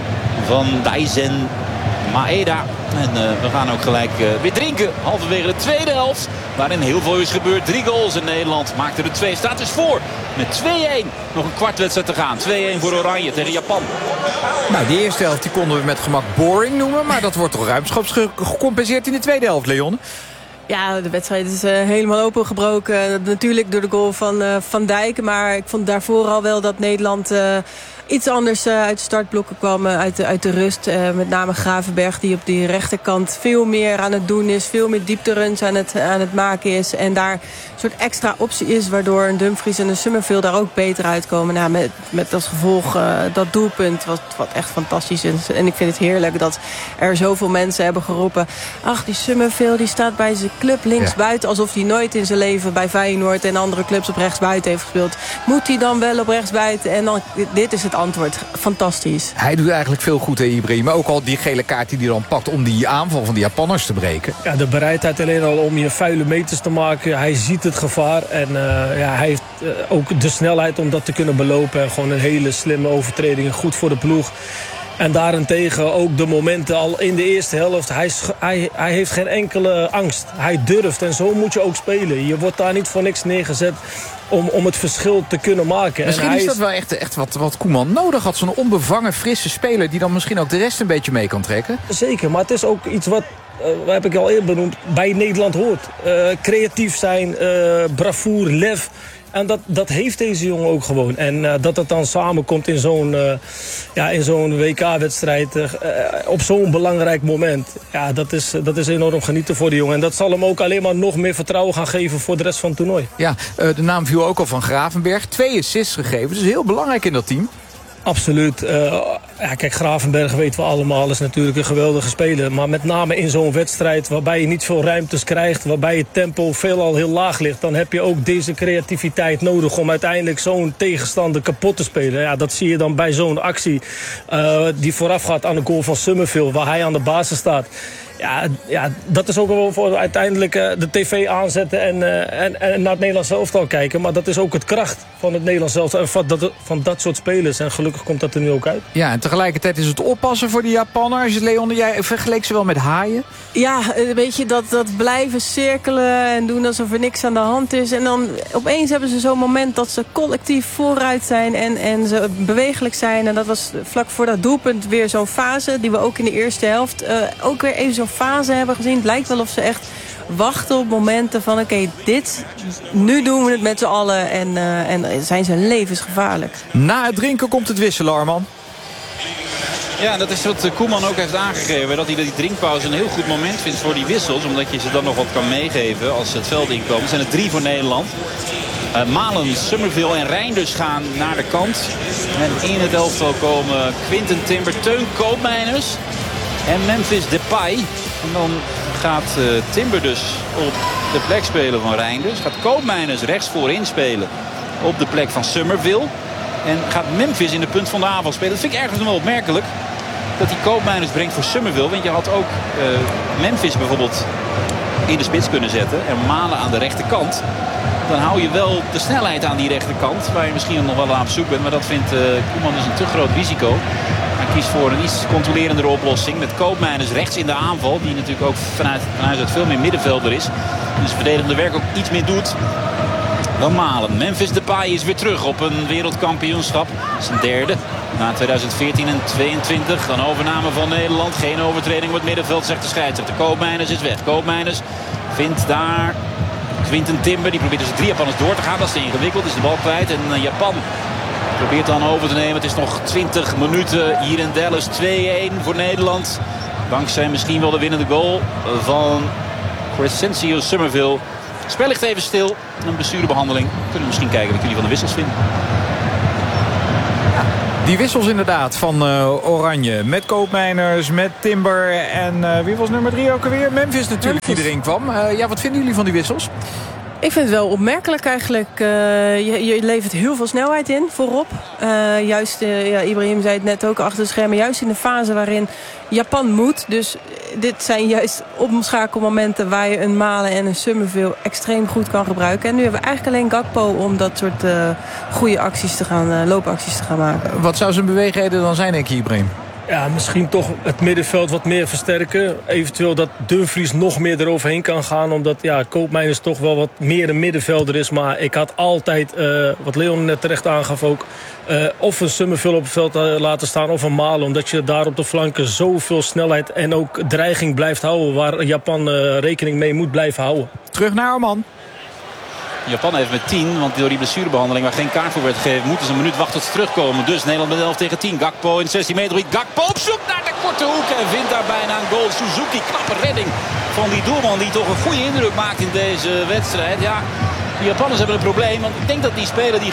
van Daizen Maeda. En we gaan ook gelijk weer drinken. Halverwege de tweede helft. Waarin heel veel is gebeurd. 3 goals in Nederland. Maakte er 2. Staat dus voor. Met 2-1. Nog een kwartwedstrijd te gaan. 2-1 voor Oranje tegen Japan. Nou, die eerste helft die konden we met gemak boring noemen. Maar dat wordt toch ruimschoots gecompenseerd in de tweede helft, Leon? Ja, de wedstrijd is helemaal opengebroken. Natuurlijk door de goal van Van Dijk. Maar ik vond daarvoor al wel dat Nederland iets anders uit de startblokken kwam. Uit de rust. Met name Gravenberg die op die rechterkant veel meer aan het doen is. Veel meer diepteruns aan het maken is. En daar een soort extra optie is. Waardoor een Dumfries en een Summerville daar ook beter uitkomen. Nou, met als gevolg dat doelpunt wat echt fantastisch is. En ik vind het heerlijk dat er zoveel mensen hebben geroepen. Ach, die Summerville die staat bij zijn club linksbuiten. Alsof hij nooit in zijn leven bij Feyenoord en andere clubs op rechtsbuiten heeft gespeeld. Moet hij dan wel op rechtsbuiten? En dan, dit is het antwoord. Fantastisch. Hij doet eigenlijk veel goed, hè, Ibrahim. Maar ook al die gele kaart die hij dan pakt om die aanval van die Japanners te breken. Ja, de bereidheid alleen al om je vuile meters te maken. Hij ziet het gevaar. En hij heeft ook de snelheid om dat te kunnen belopen. En gewoon een hele slimme overtreding. Goed voor de ploeg. En daarentegen ook de momenten al in de eerste helft. Hij heeft geen enkele angst. Hij durft en zo moet je ook spelen. Je wordt daar niet voor niks neergezet om het verschil te kunnen maken. Misschien is dat wel echt wat Koeman nodig had. Zo'n onbevangen, frisse speler die dan misschien ook de rest een beetje mee kan trekken. Zeker, maar het is ook iets wat heb ik al eerder benoemd, bij Nederland hoort. Creatief zijn, bravoer, lef. En dat heeft deze jongen ook gewoon. En dat het dan samenkomt in zo'n WK-wedstrijd op zo'n belangrijk moment. Ja, dat is enorm genieten voor die jongen. En dat zal hem ook alleen maar nog meer vertrouwen gaan geven voor de rest van het toernooi. Ja, de naam viel ook al van Gravenberg. 2 assists gegeven, dus heel belangrijk in dat team. Absoluut. Kijk, Gravenberg weten we allemaal, is natuurlijk een geweldige speler. Maar met name in zo'n wedstrijd waarbij je niet veel ruimtes krijgt, waarbij het tempo veelal heel laag ligt, dan heb je ook deze creativiteit nodig om uiteindelijk zo'n tegenstander kapot te spelen. Ja, dat zie je dan bij zo'n actie die voorafgaat aan de goal van Summerville, waar hij aan de basis staat. Ja, dat is ook wel voor uiteindelijk de tv aanzetten en naar het Nederlands elftal kijken. Maar dat is ook het kracht van het Nederlands elftal en van dat soort spelers. En gelukkig komt dat er nu ook uit. Ja, en tegelijkertijd is het oppassen voor die Japanners. Leon, jij vergeleek ze wel met haaien? Ja, weet je, dat blijven cirkelen en doen alsof er niks aan de hand is. En dan opeens hebben ze zo'n moment dat ze collectief vooruit zijn en ze bewegelijk zijn. En dat was vlak voor dat doelpunt weer zo'n fase die we ook in de eerste helft ook weer even zo'n fase hebben gezien. Het lijkt wel of ze echt wachten op momenten van oké, nu doen we het met z'n allen en zijn ze levensgevaarlijk. Na het drinken komt het wisselen, Arman. Ja, dat is wat Koeman ook heeft aangegeven. Dat hij die drinkpauze een heel goed moment vindt voor die wissels. Omdat je ze dan nog wat kan meegeven als ze het veld inkomen. Er zijn er 3 voor Nederland. Malen, Summerville en Reinders gaan naar de kant. En in het elftal komen Quinten Timber, Teun Koopmeiners en Memphis Depay. En dan gaat Timber dus op de plek spelen van Reinders. Gaat Koopmeiners rechts voorin spelen op de plek van Summerville. En gaat Memphis in de punt van de aanval spelen. Dat vind ik ergens nog wel opmerkelijk. Dat hij Koopmeiners brengt voor Summerville. Want je had ook Memphis bijvoorbeeld in de spits kunnen zetten. En Malen aan de rechterkant. Dan hou je wel de snelheid aan die rechterkant. Waar je misschien nog wel aan op zoek bent. Maar dat vindt Koeman dus een te groot risico. Hij kiest voor een iets controlerendere oplossing. Met Koopmeiners rechts in de aanval. Die natuurlijk ook vanuit het veel meer middenvelder is. Dus het verdedigende werk ook iets meer doet dan Malen. Memphis Depay is weer terug op een wereldkampioenschap. Zijn derde. Na 2014 en 22. Een overname van Nederland. Geen overtreding op het middenveld, zegt de scheidsrechter. Koopmeiners is weg. Koopmeiners vindt daar Quinten Timber. Die probeert dus 3 Japanners door te gaan. Dat is te ingewikkeld. Is de bal kwijt. En Japan probeert dan over te nemen. Het is nog 20 minuten hier in Dallas. 2-1 voor Nederland. Dankzij misschien wel de winnende goal van Crescencio Summerville. Het spel ligt even stil. Een blessurebehandeling. Kunnen we misschien kijken wat jullie van de wissels vinden. Die wissels inderdaad van Oranje. Met Koopmeiners, met Timber. En wie was nummer 3 ook alweer? Memphis natuurlijk, die erin kwam. Wat vinden jullie van die wissels? Ik vind het wel opmerkelijk eigenlijk. Je levert heel veel snelheid in voorop. Ibrahim zei het net ook achter de schermen. Juist in de fase waarin Japan moet. Dus dit zijn juist omschakelmomenten waar je een Malen en een Summerville extreem goed kan gebruiken. En nu hebben we eigenlijk alleen Gakpo om dat soort goede acties te gaan, loopacties te gaan maken. Wat zou zijn beweegreden dan zijn, denk je, Ibrahim? Ja, misschien toch het middenveld wat meer versterken. Eventueel dat Dumfries nog meer eroverheen kan gaan. Omdat Koopmeiners toch wel wat meer een middenvelder is. Maar ik had altijd, wat Leon net terecht aangaf ook, of een Summerville op het veld laten staan of een Malen. Omdat je daar op de flanken zoveel snelheid en ook dreiging blijft houden. Waar Japan rekening mee moet blijven houden. Terug naar Arman. Japan heeft met 10, want door die blessurebehandeling waar geen kaart voor werd gegeven, moeten ze een minuut wachten tot ze terugkomen. Dus Nederland met 11 tegen 10. Gakpo in 16 meter. Gakpo op zoek naar de korte hoek en vindt daar bijna een goal. Suzuki, knappe redding van die doelman die toch een goede indruk maakt in deze wedstrijd. Ja, de Japanners hebben een probleem, want ik denk dat die speler die